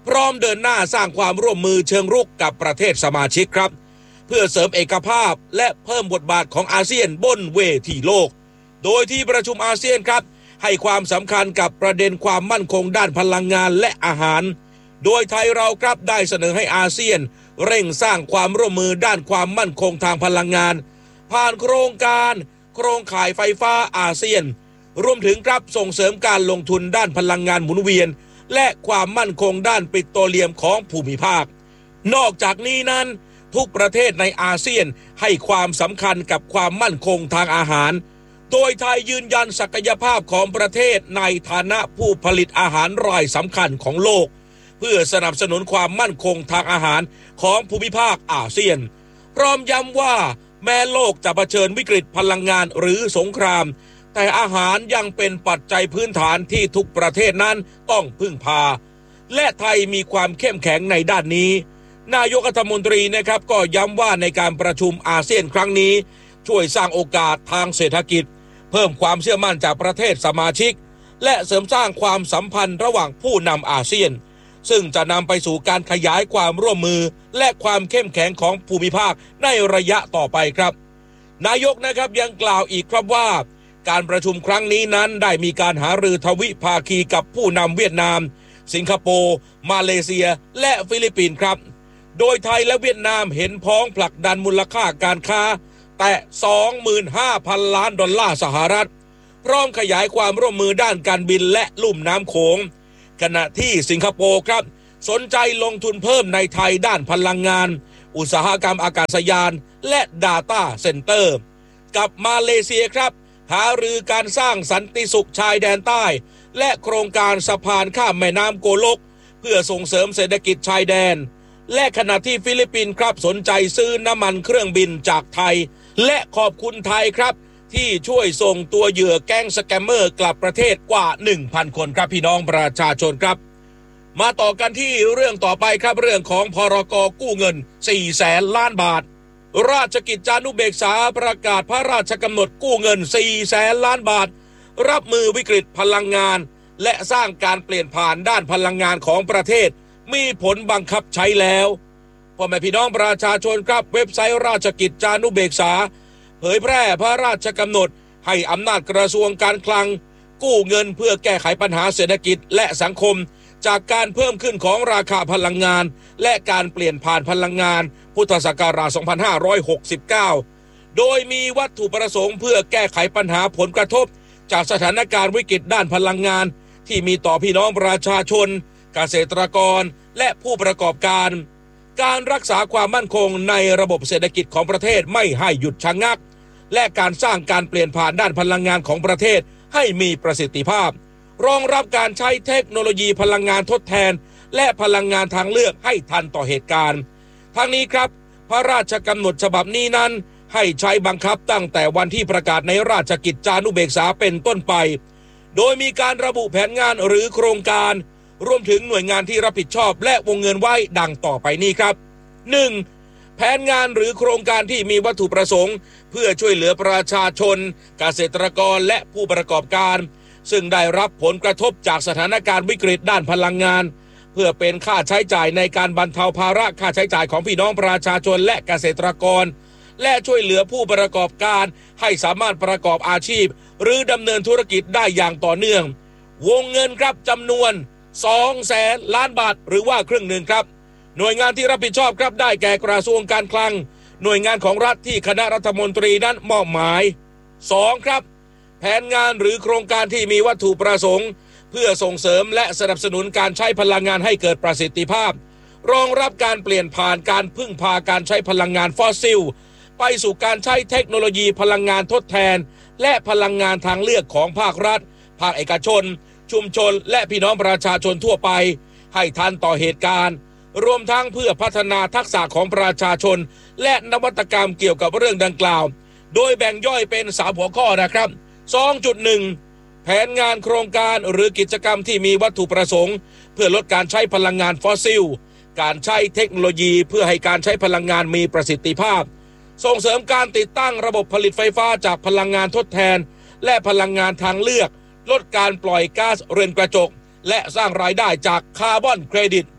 พร้อมเดินหน้าสร้างความร่วมมือเชิงรุกกับประเทศสมาชิกครับเพื่อเสริมเอกภาพและเพิ่มบทบาทของอาเซียนบนเวทีโลกโดยที่ประชุมอาเซียนครับให้ความสำคัญกับประเด็นความมั่นคงด้านพลังงานและอาหารโดยไทยเราครับได้เสนอให้อาเซียนเร่งสร้างความร่วมมือด้านความมั่นคงทางพลังงานผ่านโครงการโครงข่ายไฟฟ้าอาเซียนรวมถึงครับส่งเสริมการลงทุนด้านพลังงานหมุนเวียนและความมั่นคงด้านปิโตรเลียมของภูมิภาคนอกจากนี้นั้นทุกประเทศในอาเซียนให้ความสำคัญกับความมั่นคงทางอาหารโดยไทยยืนยันศักยภาพของประเทศในฐานะผู้ผลิตอาหารรายสำคัญของโลกเพื่อสนับสนุนความมั่นคงทางอาหารของภูมิภาคอาเซียนพร้อมย้ำว่าแม้โลกจะเผชิญวิกฤตพลังงานหรือสงครามแต่อาหารยังเป็นปัจจัยพื้นฐานที่ทุกประเทศนั้นต้องพึ่งพาและไทยมีความเข้มแข็งในด้านนี้นายกรัฐมนตรีนะครับก็ย้ำว่าในการประชุมอาเซียนครั้งนี้ช่วยสร้างโอกาสทางเศรษฐกิจเพิ่มความเชื่อมั่นจากประเทศสมาชิกและเสริมสร้างความสัมพันธ์ระหว่างผู้นำอาเซียนซึ่งจะนำไปสู่การขยายความร่วมมือและความเข้มแข็งของภูมิภาคในระยะต่อไปครับนายกนะครับยังกล่าวอีกครับว่าการประชุมครั้งนี้นั้นได้มีการหารือทวิภาคีกับผู้นำเวียดนามสิงคโปร์มาเลเซียและฟิลิปปินส์ครับโดยไทยและเวียดนามเห็นพ้องผลักดันมูลค่าการค้าแต่ สองหมื่นห้าพัน ล้านดอลลาร์สหรัฐพร้อมขยายความร่วมมือด้านการบินและลุ่มน้ำโขงขณะที่สิงคโปร์ครับสนใจลงทุนเพิ่มในไทยด้านพลังงานอุตสาหกรรมอากาศยานและ Data Center กับมาเลเซียครับหารือการสร้างสันติสุขชายแดนใต้และโครงการสะพานข้ามแม่น้ำโกลกเพื่อส่งเสริมเศรษฐกิจชายแดนและขณะที่ฟิลิปปินส์ครับสนใจซื้อน้ำมันเครื่องบินจากไทยและขอบคุณไทยครับที่ช่วยส่งตัวเหยื่อแก๊งสแกมเมอร์กลับประเทศกว่า หนึ่งพัน คนครับพี่น้องประชาชนครับมาต่อกันที่เรื่องต่อไปครับเรื่องของพรก.กู้เงิน สี่แสน ล้านบาทราชกิจจานุเบกษาประกาศพระราชกำหนดกู้เงิน สี่แสน ล้านบาทรับมือวิกฤตพลังงานและสร้างการเปลี่ยนผ่านด้านพลังงานของประเทศมีผลบังคับใช้แล้วพ่อแม่พี่น้องประชาชนครับเว็บไซต์ราชกิจจานุเบกษาเผยแพร่พระราชกำหนดให้อำนาจกระทรวงการคลังกู้เงินเพื่อแก้ไขปัญหาเศรษฐกิจและสังคมจากการเพิ่มขึ้นของราคาพลังงานและการเปลี่ยนผ่านพลังงานพุทธศักราช สองพันห้าร้อยหกสิบเก้า โดยมีวัตถุประสงค์เพื่อแก้ไขปัญหาผลกระทบจากสถานการณ์วิกฤตด้านพลังงานที่มีต่อพี่น้องประชาชนเกษตรกรและผู้ประกอบการการรักษาความมั่นคงในระบบเศรษฐกิจของประเทศไม่ให้หยุดชะงักและการสร้างการเปลี่ยนผ่านด้านพลังงานของประเทศให้มีประสิทธิภาพรองรับการใช้เทคโนโลยีพลังงานทดแทนและพลังงานทางเลือกให้ทันต่อเหตุการณ์ทั้งนี้ครับพระราชกำหนดฉบับนี้นั้นให้ใช้บังคับตั้งแต่วันที่ประกาศในราชกิจจานุเบกษาเป็นต้นไปโดยมีการระบุแผนงานหรือโครงการรวมถึงหน่วยงานที่รับผิดชอบและวงเงินไว้ดังต่อไปนี้ครับ หนึ่ง. แผนงานหรือโครงการที่มีวัตถุประสงค์เพื่อช่วยเหลือประชาชนเกษตรกรและผู้ประกอบการซึ่งได้รับผลกระทบจากสถานการณ์วิกฤตด้านพลังงานเพื่อเป็นค่าใช้จ่ายในการบรรเทาภาระค่าใช้จ่ายของพี่น้องประชาชนและเกษตรกรและช่วยเหลือผู้ประกอบการให้สามารถประกอบอาชีพหรือดำเนินธุรกิจได้อย่างต่อเนื่องวงเงินครับจำนวน สองแสน ล้านบาทหรือว่าครึ่งหนึ่งครับหน่วยงานที่รับผิดชอบครับได้แก่กระทรวงการคลังหน่วยงานของรัฐที่คณะรัฐมนตรีนั้นมอบหมาย สอง. ครับแผนงานหรือโครงการที่มีวัตถุประสงค์เพื่อส่งเสริมและสนับสนุนการใช้พลังงานให้เกิดประสิทธิภาพรองรับการเปลี่ยนผ่านการพึ่งพาการใช้พลังงานฟอสซิลไปสู่การใช้เทคโนโลยีพลังงานทดแทนและพลังงานทางเลือกของภาครัฐภาคเอกชนชุมชนและพี่น้องประชาชนทั่วไปให้ทันต่อเหตุการณ์รวมทั้งเพื่อพัฒนาทักษะของประชาชนและนวัตกรรมเกี่ยวกับเรื่องดังกล่าวโดยแบ่งย่อยเป็นสามหัวข้อนะครับ สองจุดหนึ่ง แผนงานโครงการหรือกิจกรรมที่มีวัตถุประสงค์เพื่อลดการใช้พลังงานฟอสซิลการใช้เทคโนโลยีเพื่อให้การใช้พลังงานมีประสิทธิภาพส่งเสริมการติดตั้งระบบผลิตไฟฟ้าจากพลังงานทดแทนและพลังงานทางเลือกลดการปล่อยก๊าซเรือนกระจกและสร้างรายได้จากคาร์บอนเครดิต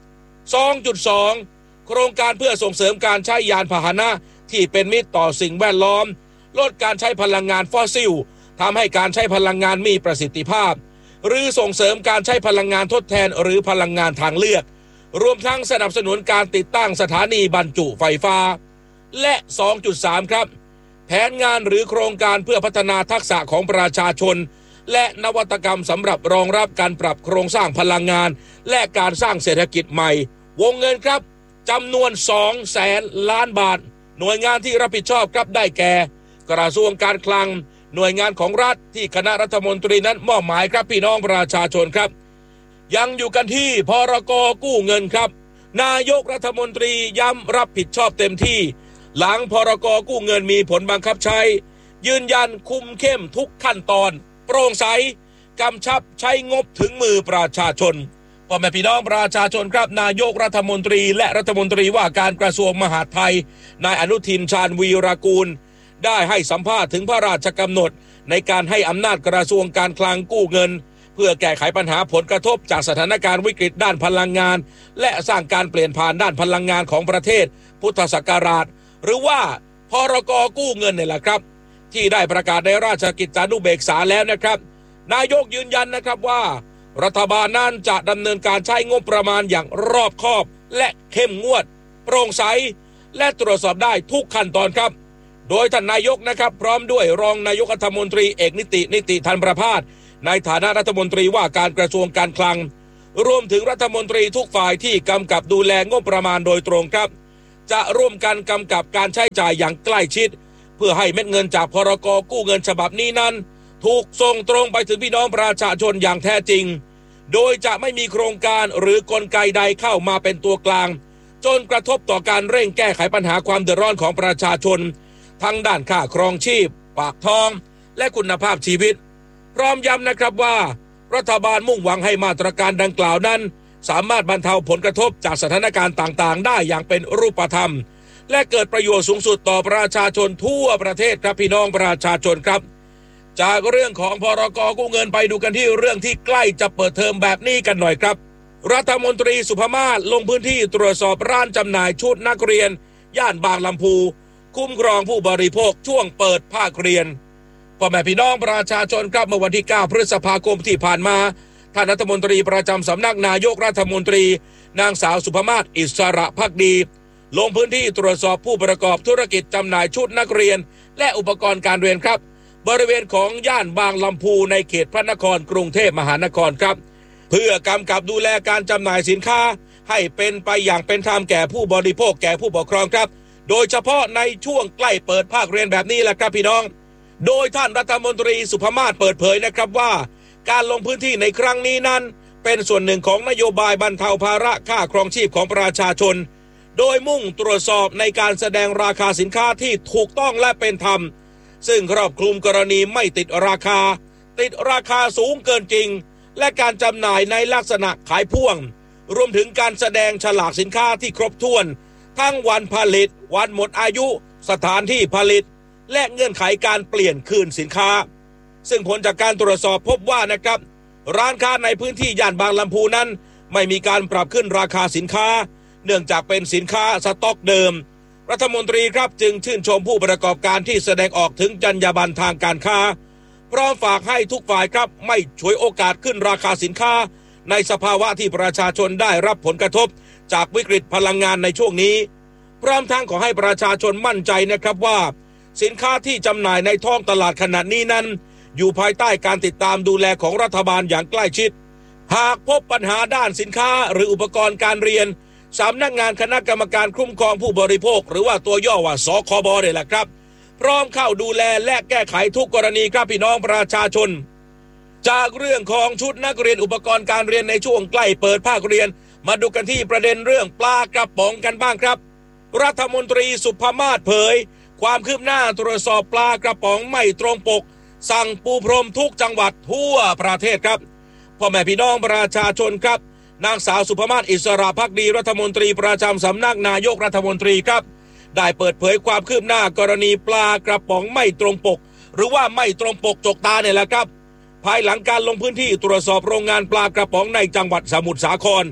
สองจุดสอง โครงการเพื่อส่งเสริมการใช้ยานพาหนะที่เป็นมิตรต่อสิ่งแวดล้อมลดการใช้พลังงานฟอสซิลทำให้การใช้พลังงานมีประสิทธิภาพหรือส่งเสริมการใช้พลังงานทดแทนหรือพลังงานทางเลือกรวมทั้งสนับสนุนการติดตั้งสถานีบรรจุไฟฟ้าและ สองจุดสาม ครับแผนงานหรือโครงการเพื่อพัฒนาทักษะของประชาชนและนวัตกรรมสำหรับรองรับการปรับโครงสร้างพลังงานและการสร้างเศรษฐกิจใหม่วงเงินครับจำนวน สองแสนล้านบาทหน่วยงานที่รับผิดชอบครับได้แก่กระทรวงการคลังหน่วยงานของรัฐที่คณะรัฐมนตรีนั้นมอบหมายครับพี่น้องประชาชนครับยังอยู่กันที่พรก.กู้เงินครับนายกรัฐมนตรีย้ำรับผิดชอบเต็มที่หลังพรก.กู้เงินมีผลบังคับใช้ยืนยันคุมเข้มทุกขั้นตอนโปร่งใสกำชับใช้งบถึงมือประชาชนพ่อแม่พี่น้องประชาชนครับนายกรัฐมนตรีและรัฐมนตรีว่าการกระทรวงมหาดไทยนายอนุทินชาญวีรกูลได้ให้สัมภาษณ์ถึงพระราชกำหนดในการให้อำนาจกระทรวงการคลังกู้เงินเพื่อแก้ไขปัญหาผลกระทบจากสถานการณ์วิกฤตด้านพลังงานและสร้างการเปลี่ยนผ่านด้านพลังงานของประเทศพุทธศักราชหรือว่าพรก.กู้เงินนี่แหละครับที่ได้ประกาศในราชกิจจานุเบกษาแล้วนะครับนายกยืนยันนะครับว่ารัฐบาลนั้นจะดำเนินการใช้งบประมาณอย่างรอบคอบและเข้มงวดโปร่งใสและตรวจสอบได้ทุกขั้นตอนครับโดยท่านนายกนะครับพร้อมด้วยรองนายกรัฐมนตรีเอกนิตินิติธันประภาสในฐานะรัฐมนตรีว่าการกระทรวงการคลังรวมถึงรัฐมนตรีทุกฝ่ายที่กำกับดูแลงบประมาณโดยตรงครับจะร่วมกันกำกับการใช้จ่ายอย่างใกล้ชิดเพื่อให้เม็ดเงินจากพรก.กู้เงินฉบับนี้นั้นถูกส่งตรงไปถึงพี่น้องประชาชนอย่างแท้จริงโดยจะไม่มีโครงการหรือกลไกใดเข้ามาเป็นตัวกลางจนกระทบต่อการเร่งแก้ไขปัญหาความเดือดร้อนของประชาชนทั้งด้านค่าครองชีพปากท้องและคุณภาพชีวิตพร้อมย้ำนะครับว่ารัฐบาลมุ่งหวังให้มาตรการดังกล่าวนั้นสามารถบรรเทาผลกระทบจากสถานการณ์ต่างๆได้อย่างเป็นรูปธรรมและเกิดประโยชน์สูงสุดต่อประชาชนทั่วประเทศครับพี่น้องประชาชนครับจากเรื่องของพรก.กู้เงินไปดูกันที่เรื่องที่ใกล้จะเปิดเทอมแบบนี้กันหน่อยครับรัฐมนตรีสุภมาศลงพื้นที่ตรวจสอบร้านจำหน่ายชุดนักเรียนย่านบางลำพูคุ้มครองผู้บริโภคช่วงเปิดภาคเรียนพ่อแม่พี่น้องประชาชนครับเมื่อวันที่เก้าพฤษภาคมที่ผ่านมาท่านรัฐมนตรีประจำสำนักนายกรัฐมนตรีนางสาวสุภมาศอิสระภักดีลงพื้นที่ตรวจสอบผู้ประกอบธุรกิจจำหน่ายชุดนักเรียนและอุปกรณ์การเรียนครับบริเวณของย่านบางลำพูในเขตพระนครกรุงเทพมหานครครับเพื่อกำกับดูแลการจำหน่ายสินค้าให้เป็นไปอย่างเป็นธรรมแก่ผู้บริโภคแก่ผู้ปกครองครับโดยเฉพาะในช่วงใกล้เปิดภาคเรียนแบบนี้แหละครับพี่น้องโดยท่านรัฐมนตรีสุภมาศเปิดเผยนะครับว่าการลงพื้นที่ในครั้งนี้นั้นเป็นส่วนหนึ่งของนโยบายบรรเทาภาระค่าครองชีพของประชาชนโดยมุ่งตรวจสอบในการแสดงราคาสินค้าที่ถูกต้องและเป็นธรรมซึ่งครอบคลุมกรณีไม่ติดราคาติดราคาสูงเกินจริงและการจำหน่ายในลักษณะขายพ่วงรวมถึงการแสดงฉลากสินค้าที่ครบถ้วนทั้งวันผลิตวันหมดอายุสถานที่ผลิตและเงื่อนไขการเปลี่ยนคืนสินค้าซึ่งผลจากการตรวจสอบพบว่านะครับร้านค้าในพื้นที่ย่านบางลำพูนั้นไม่มีการปรับขึ้นราคาสินค้าเนื่องจากเป็นสินค้าสต็อกเดิมรัฐมนตรีครับจึงชื่นชมผู้ประกอบการที่แสดงออกถึงจรรยาบรรณทางการค้าพร้อมฝากให้ทุกฝ่ายครับไม่ฉวยโอกาสขึ้นราคาสินค้าในสภาวะที่ประชาชนได้รับผลกระทบจากวิกฤตพลังงานในช่วงนี้พร้อมทั้งขอให้ประชาชนมั่นใจนะครับว่าสินค้าที่จำหน่ายในท้องตลาดขณะนี้นั้นอยู่ภายใต้การติดตามดูแลของรัฐบาลอย่างใกล้ชิดหากพบปัญหาด้านสินค้าหรืออุปกรณ์การเรียนสำนักงานคณะกรรมการคุ้มครองผู้บริโภคหรือว่าตัวย่อว่าสคบเนี่ยแหละครับพร้อมเข้าดูแลและแก้ไขทุกกรณีครับพี่น้องประชาชนจากเรื่องของชุดนักเรียนอุปกรณ์การเรียนในช่วงใกล้เปิดภาคเรียนมาดูกันที่ประเด็นเรื่องปลากระป๋องกันบ้างครับรัฐมนตรีสุภมาศเผยความคืบหน้าตรวจสอบปลากระป๋องไม่ตรงปกสั่งปูพรมทุกจังหวัดทั่วประเทศครับพ่อแม่พี่น้องประชาชนครับนางสาวสุภมาศอิสระภักดีรัฐมนตรีประจำสำนักนายกรัฐมนตรีครับได้เปิดเผยความคืบหน้ากรณีปลากระป๋องไม่ตรงปกหรือว่าไม่ตรงปกจกตาเนี่ยแหละครับภายหลังการลงพื้นที่ตรวจสอบโรงงานปลากระป๋องในจังหวัดสมุทรสาคร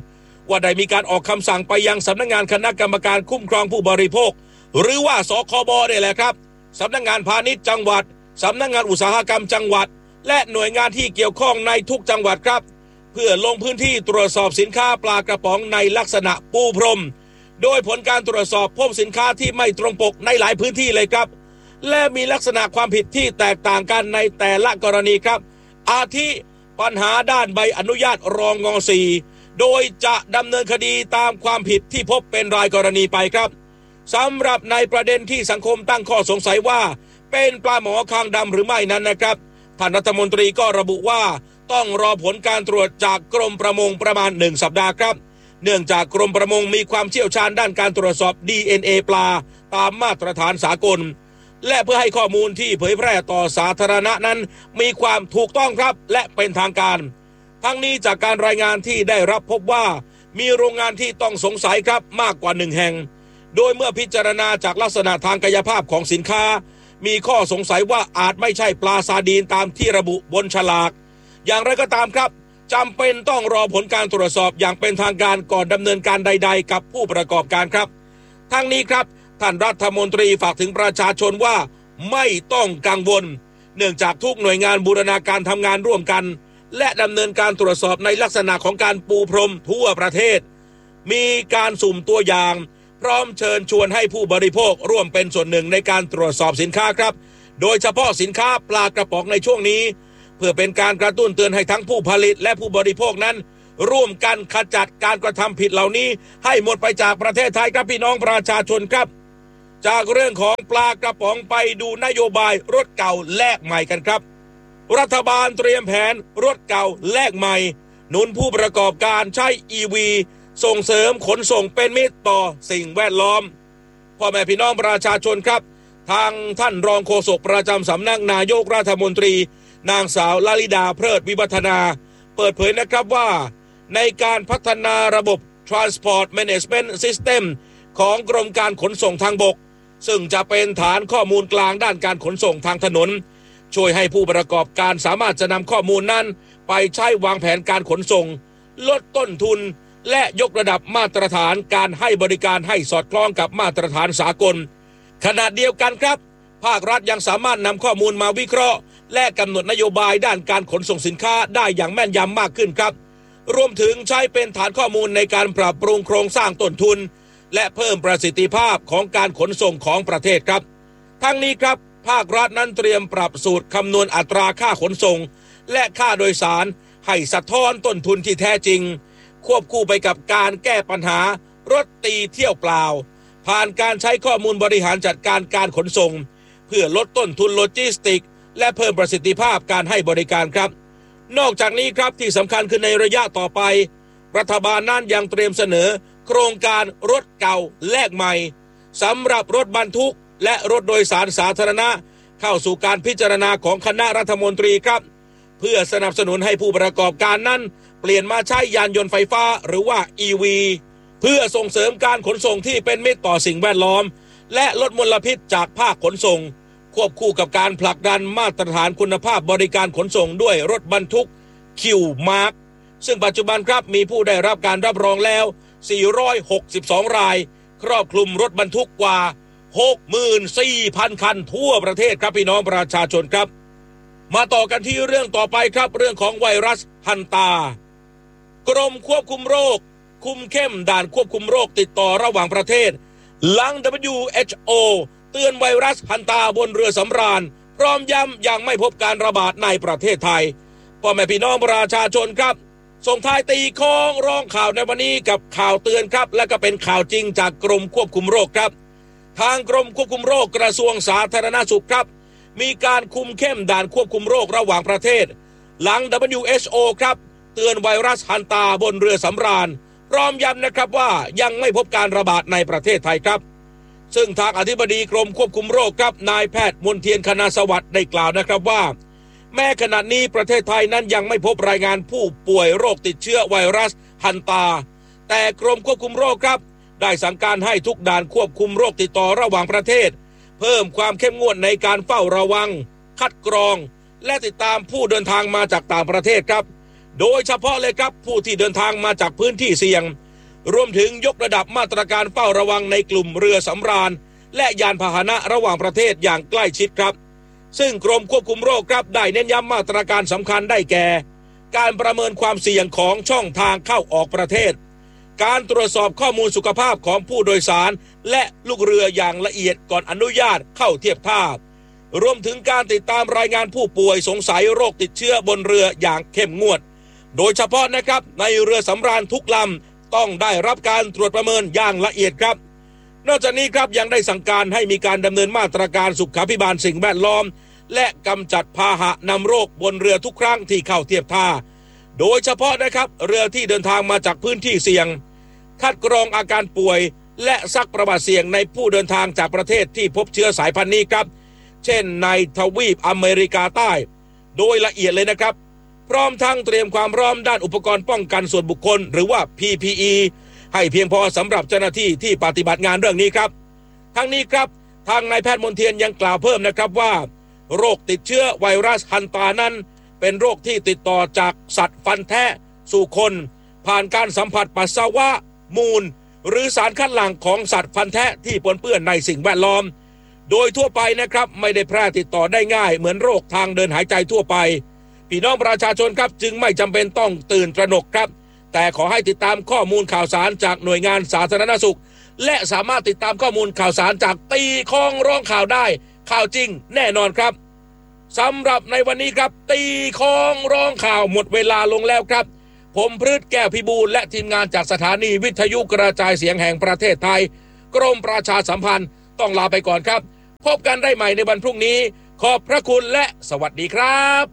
ว่าได้มีการออกคำสั่งไปยังสำนักงานคณะกรรมการคุ้มครองผู้บริโภคหรือว่าสคบเนี่ยแหละครับสำนักงานพาณิชย์จังหวัดสำนักงานอุตสาหกรรมจังหวัดและหน่วยงานที่เกี่ยวข้องในทุกจังหวัดครับเพื่อลงพื้นที่ตรวจสอบสินค้าปลากระป๋องในลักษณะปูพรมโดยผลการตรวจสอบพบสินค้าที่ไม่ตรงปกในหลายพื้นที่เลยครับและมีลักษณะความผิดที่แตกต่างกันในแต่ละกรณีครับอาทิปัญหาด้านใบอนุญาตรองงสี่โดยจะดำเนินคดีตามความผิดที่พบเป็นรายกรณีไปครับสำหรับในประเด็นที่สังคมตั้งข้อสงสัยว่าเป็นปลาหมอคางดำหรือไม่นั้นนะครับท่านรัฐมนตรีก็ระบุว่าต้องรอผลการตรวจจากกรมประมงประมาณหนึ่งสัปดาห์ครับเนื่องจากกรมประมงมีความเชี่ยวชาญด้านการตรวจสอบ ดี เอ็น เอ ปลาตามมาตรฐานสากลและเพื่อให้ข้อมูลที่เผยแพร่ต่อสาธารณะนั้นมีความถูกต้องครับและเป็นทางการทั้งนี้จากการรายงานที่ได้รับพบว่ามีโรงงานที่ต้องสงสัยครับมากกว่าหนึ่งแห่งโดยเมื่อพิจารณาจากลักษณะทางกายภาพของสินค้ามีข้อสงสัยว่าอาจไม่ใช่ปลาซาดีนตามที่ระบุบนฉลากอย่างไรก็ตามครับจำเป็นต้องรอผลการตรวจสอบอย่างเป็นทางการก่อนดำเนินการใดๆกับผู้ประกอบการครับทั้งนี้ครับท่านรัฐมนตรีฝากถึงประชาชนว่าไม่ต้องกังวลเนื่องจากทุกหน่วยงานบูรณาการทำงานร่วมกันและดำเนินการตรวจสอบในลักษณะของการปูพรมทั่วประเทศมีการสุ่มตัวอย่างพร้อมเชิญชวนให้ผู้บริโภคร่วมเป็นส่วนหนึ่งในการตรวจสอบสินค้าครับโดยเฉพาะสินค้าปลากระป๋องในช่วงนี้เพื่อเป็นการกระตุ้นเตือนให้ทั้งผู้ผลิตและผู้บริโภคนั้นร่วมกันขจัดการกระทำผิดเหล่านี้ให้หมดไปจากประเทศไทยครับพี่น้องประชาชนครับจากเรื่องของปลากระป๋องไปดูนโยบายรถเก่าแลกใหม่กันครับรัฐบาลเตรียมแผนรถเก่าแลกใหม่หนุนผู้ประกอบการใช้ อี วี ส่งเสริมขนส่งเป็นมิตรต่อสิ่งแวดล้อมพ่อแม่พี่น้องประชาชนครับทางท่านรองโฆษกประจำสำนักนายกรัฐมนตรีนางสาวลลิดาเพลิดวิวัฒนาเปิดเผยนะครับว่าในการพัฒนาระบบ Transport Management System ของกรมการขนส่งทางบกซึ่งจะเป็นฐานข้อมูลกลางด้านการขนส่งทางถนนช่วยให้ผู้ประกอบการสามารถจะนำข้อมูลนั้นไปใช้วางแผนการขนส่งลดต้นทุนและยกระดับมาตรฐานการให้บริการให้สอดคล้องกับมาตรฐานสากลขณะเดียวกันครับภาครัฐยังสามารถนำข้อมูลมาวิเคราะห์และกำหนดนโยบายด้านการขนส่งสินค้าได้อย่างแม่นยำมากขึ้นครับรวมถึงใช้เป็นฐานข้อมูลในการปรับปรุงโครงสร้างต้นทุนและเพิ่มประสิทธิภาพของการขนส่งของประเทศครับทั้งนี้ครับภาครัฐนั้นเตรียมปรับสูตรคำนวณอัตราค่าขนส่งและค่าโดยสารให้สะท้อนต้นทุนที่แท้จริงควบคู่ไปกับการแก้ปัญหารถตีเที่ยวเปล่าผ่านการใช้ข้อมูลบริหารจัดการการขนส่งเพื่อลดต้นทุนโลจิสติกและเพิ่มประสิทธิภาพการให้บริการครับนอกจากนี้ครับที่สำคัญคือในระยะต่อไปรัฐบาลนั้นยังเตรียมเสนอโครงการรถเก่าแลกใหม่สำหรับรถบรรทุกและรถโดยสารสาธารณะเข้าสู่การพิจารณาของคณะรัฐมนตรีครับเพื่อสนับสนุนให้ผู้ประกอบการนั้นเปลี่ยนมาใช้ยานยนต์ไฟฟ้าหรือว่า อี วี เพื่อส่งเสริมการขนส่งที่เป็นมิตรต่อสิ่งแวดล้อมและลดมลพิษจากภาคขนส่งควบคู่กับการผลักดันมาตรฐานคุณภาพบริการขนส่งด้วยรถบรรทุกคิวมาร์คซึ่งปัจจุบันครับมีผู้ได้รับการรับรองแล้วสี่ร้อยหกสิบสองรายครอบคลุมรถบรรทุกกว่า หกหมื่นสี่พัน คันทั่วประเทศครับพี่น้องประชาชนครับมาต่อกันที่เรื่องต่อไปครับเรื่องของไวรัสฮันตากรมควบคุมโรคคุมเข้มด่านควบคุมโรคติดต่อระหว่างประเทศหลัง ดับเบิลยู เอช โอ เตือนไวรัสฮันตาบนเรือสำราญพร้อมย้ำยังไม่พบการระบาดในประเทศไทยพ่อแม่พี่น้องประชาชนครับส่งท้ายตีคล้องร้องข่าวในวันนี้กับข่าวเตือนครับและก็เป็นข่าวจริงจากกรมควบคุมโรคครับทางกรมควบคุมโรคกระทรวงสาธารณสุขครับมีการคุมเข้มด่านควบคุมโรคระหว่างประเทศหลัง ดับเบิลยู เอช โอ ครับเตือนไวรัสฮันตาบนเรือสำราญพร้อมย้ำนะครับว่ายังไม่พบการระบาดในประเทศไทยครับซึ่งทางอธิบดีกรมควบคุมโรคครับนายแพทย์มนเทียนคณาสวัสดิ์ได้กล่าวนะครับว่าแม้ขณะนี้ประเทศไทยนั้นยังไม่พบรายงานผู้ป่วยโรคติดเชื้อไวรัสฮันตาแต่กรมควบคุมโรคครับได้สั่งการให้ทุกด่านควบคุมโรคติดต่อระหว่างประเทศเพิ่มความเข้มงวดในการเฝ้าระวังคัดกรองและติดตามผู้เดินทางมาจากต่างประเทศครับโดยเฉพาะเลยครับผู้ที่เดินทางมาจากพื้นที่เสี่ยงรวมถึงยกระดับมาตรการเฝ้าระวังในกลุ่มเรือสำราญและยานพาหนะระหว่างประเทศอย่างใกล้ชิดครับซึ่งกรมควบคุมโรคครับได้เน้นย้ำมาตรการสำคัญได้แก่การประเมินความเสี่ยงของช่องทางเข้าออกประเทศการตรวจสอบข้อมูลสุขภาพของผู้โดยสารและลูกเรืออย่างละเอียดก่อนอนุญาตเข้าเทียบท่ารวมถึงการติดตามรายงานผู้ป่วยสงสัยโรคติดเชื้อบนเรืออย่างเข้มงวดโดยเฉพาะนะครับในเรือสำราญทุกลำต้องได้รับการตรวจประเมินอย่างละเอียดครับนอกจากนี้ครับยังได้สั่งการให้มีการดำเนินมาตรการสุขาภิบาลสิ่งแวดล้อมและกำจัดพาหะนำโรคบนเรือทุกครั้งที่เข้าเทียบท่าโดยเฉพาะนะครับเรือที่เดินทางมาจากพื้นที่เสี่ยงคัดกรองอาการป่วยและซักประวัติเสี่ยงในผู้เดินทางจากประเทศที่พบเชื้อสายพันธุ์นี้ครับเช่นในทวีปอเมริกาใต้โดยละเอียดเลยนะครับพร้อมทั้งเตรียมความพร้อมด้านอุปกรณ์ป้องกันส่วนบุคคลหรือว่า พี พี อี ให้เพียงพอสำหรับเจ้าหน้าที่ที่ปฏิบัติงานเรื่องนี้ครับทั้งนี้ครับทางนายแพทย์มนเทียนยังกล่าวเพิ่มนะครับว่าโรคติดเชื้อไวรัสฮันตานั้นเป็นโรคที่ติดต่อจากสัตว์ฟันแทะสู่คนผ่านการสัมผัสปัสสาวะมูลหรือสารคัดหลั่งของสัตว์ฟันแทะที่ปนเปื้อนในสิ่งแวดล้อมโดยทั่วไปนะครับไม่ได้แพร่ติดต่อได้ง่ายเหมือนโรคทางเดินหายใจทั่วไปพี่น้องประชาชนครับจึงไม่จำเป็นต้องตื่นตระหนกครับแต่ขอให้ติดตามข้อมูลข่าวสารจากหน่วยงานสาธารณสุขและสามารถติดตามข้อมูลข่าวสารจากตีคองร้องข่าวได้ข่าวจริงแน่นอนครับสำหรับในวันนี้ครับตีคองร้องข่าวหมดเวลาลงแล้วครับผมพฤทธิ์แก้วพิบูลและทีมงานจากสถานีวิทยุกระจายเสียงแห่งประเทศไทยกรมประชาสัมพันธ์ต้องลาไปก่อนครับพบกันได้ใหม่ในวันพรุ่งนี้ขอบพระคุณและสวัสดีครับ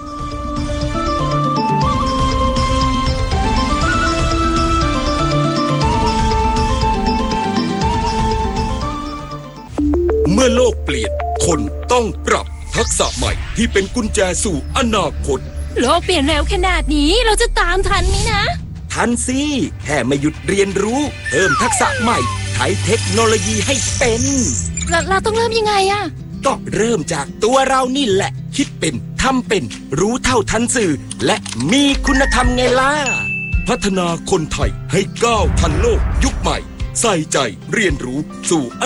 เมื่อโลกเปลี่ยนคนต้องปรับทักษะใหม่ที่เป็นกุญแจสู่อนาคต
โลกเปลี่ยนเร็วขนาดนี้เราจะตามทันไหมนะ
ทันสิแค่ไม่หยุดเรียนรู้เพิ่มทักษะใหม่ใช้เทคโนโลยีให้เป็น
เราเราต้องเริ่มยังไงอะ
ก็เริ่มจากตัวเรานี่แหละคิดเป็นทำเป็นรู้เท่าทันสื่อและมีคุณธรรมไงล่ะพัฒนาคนไทยให้ก้าวทันโลกยุคใหม่ใส่ใจเรียนรู้สู่อ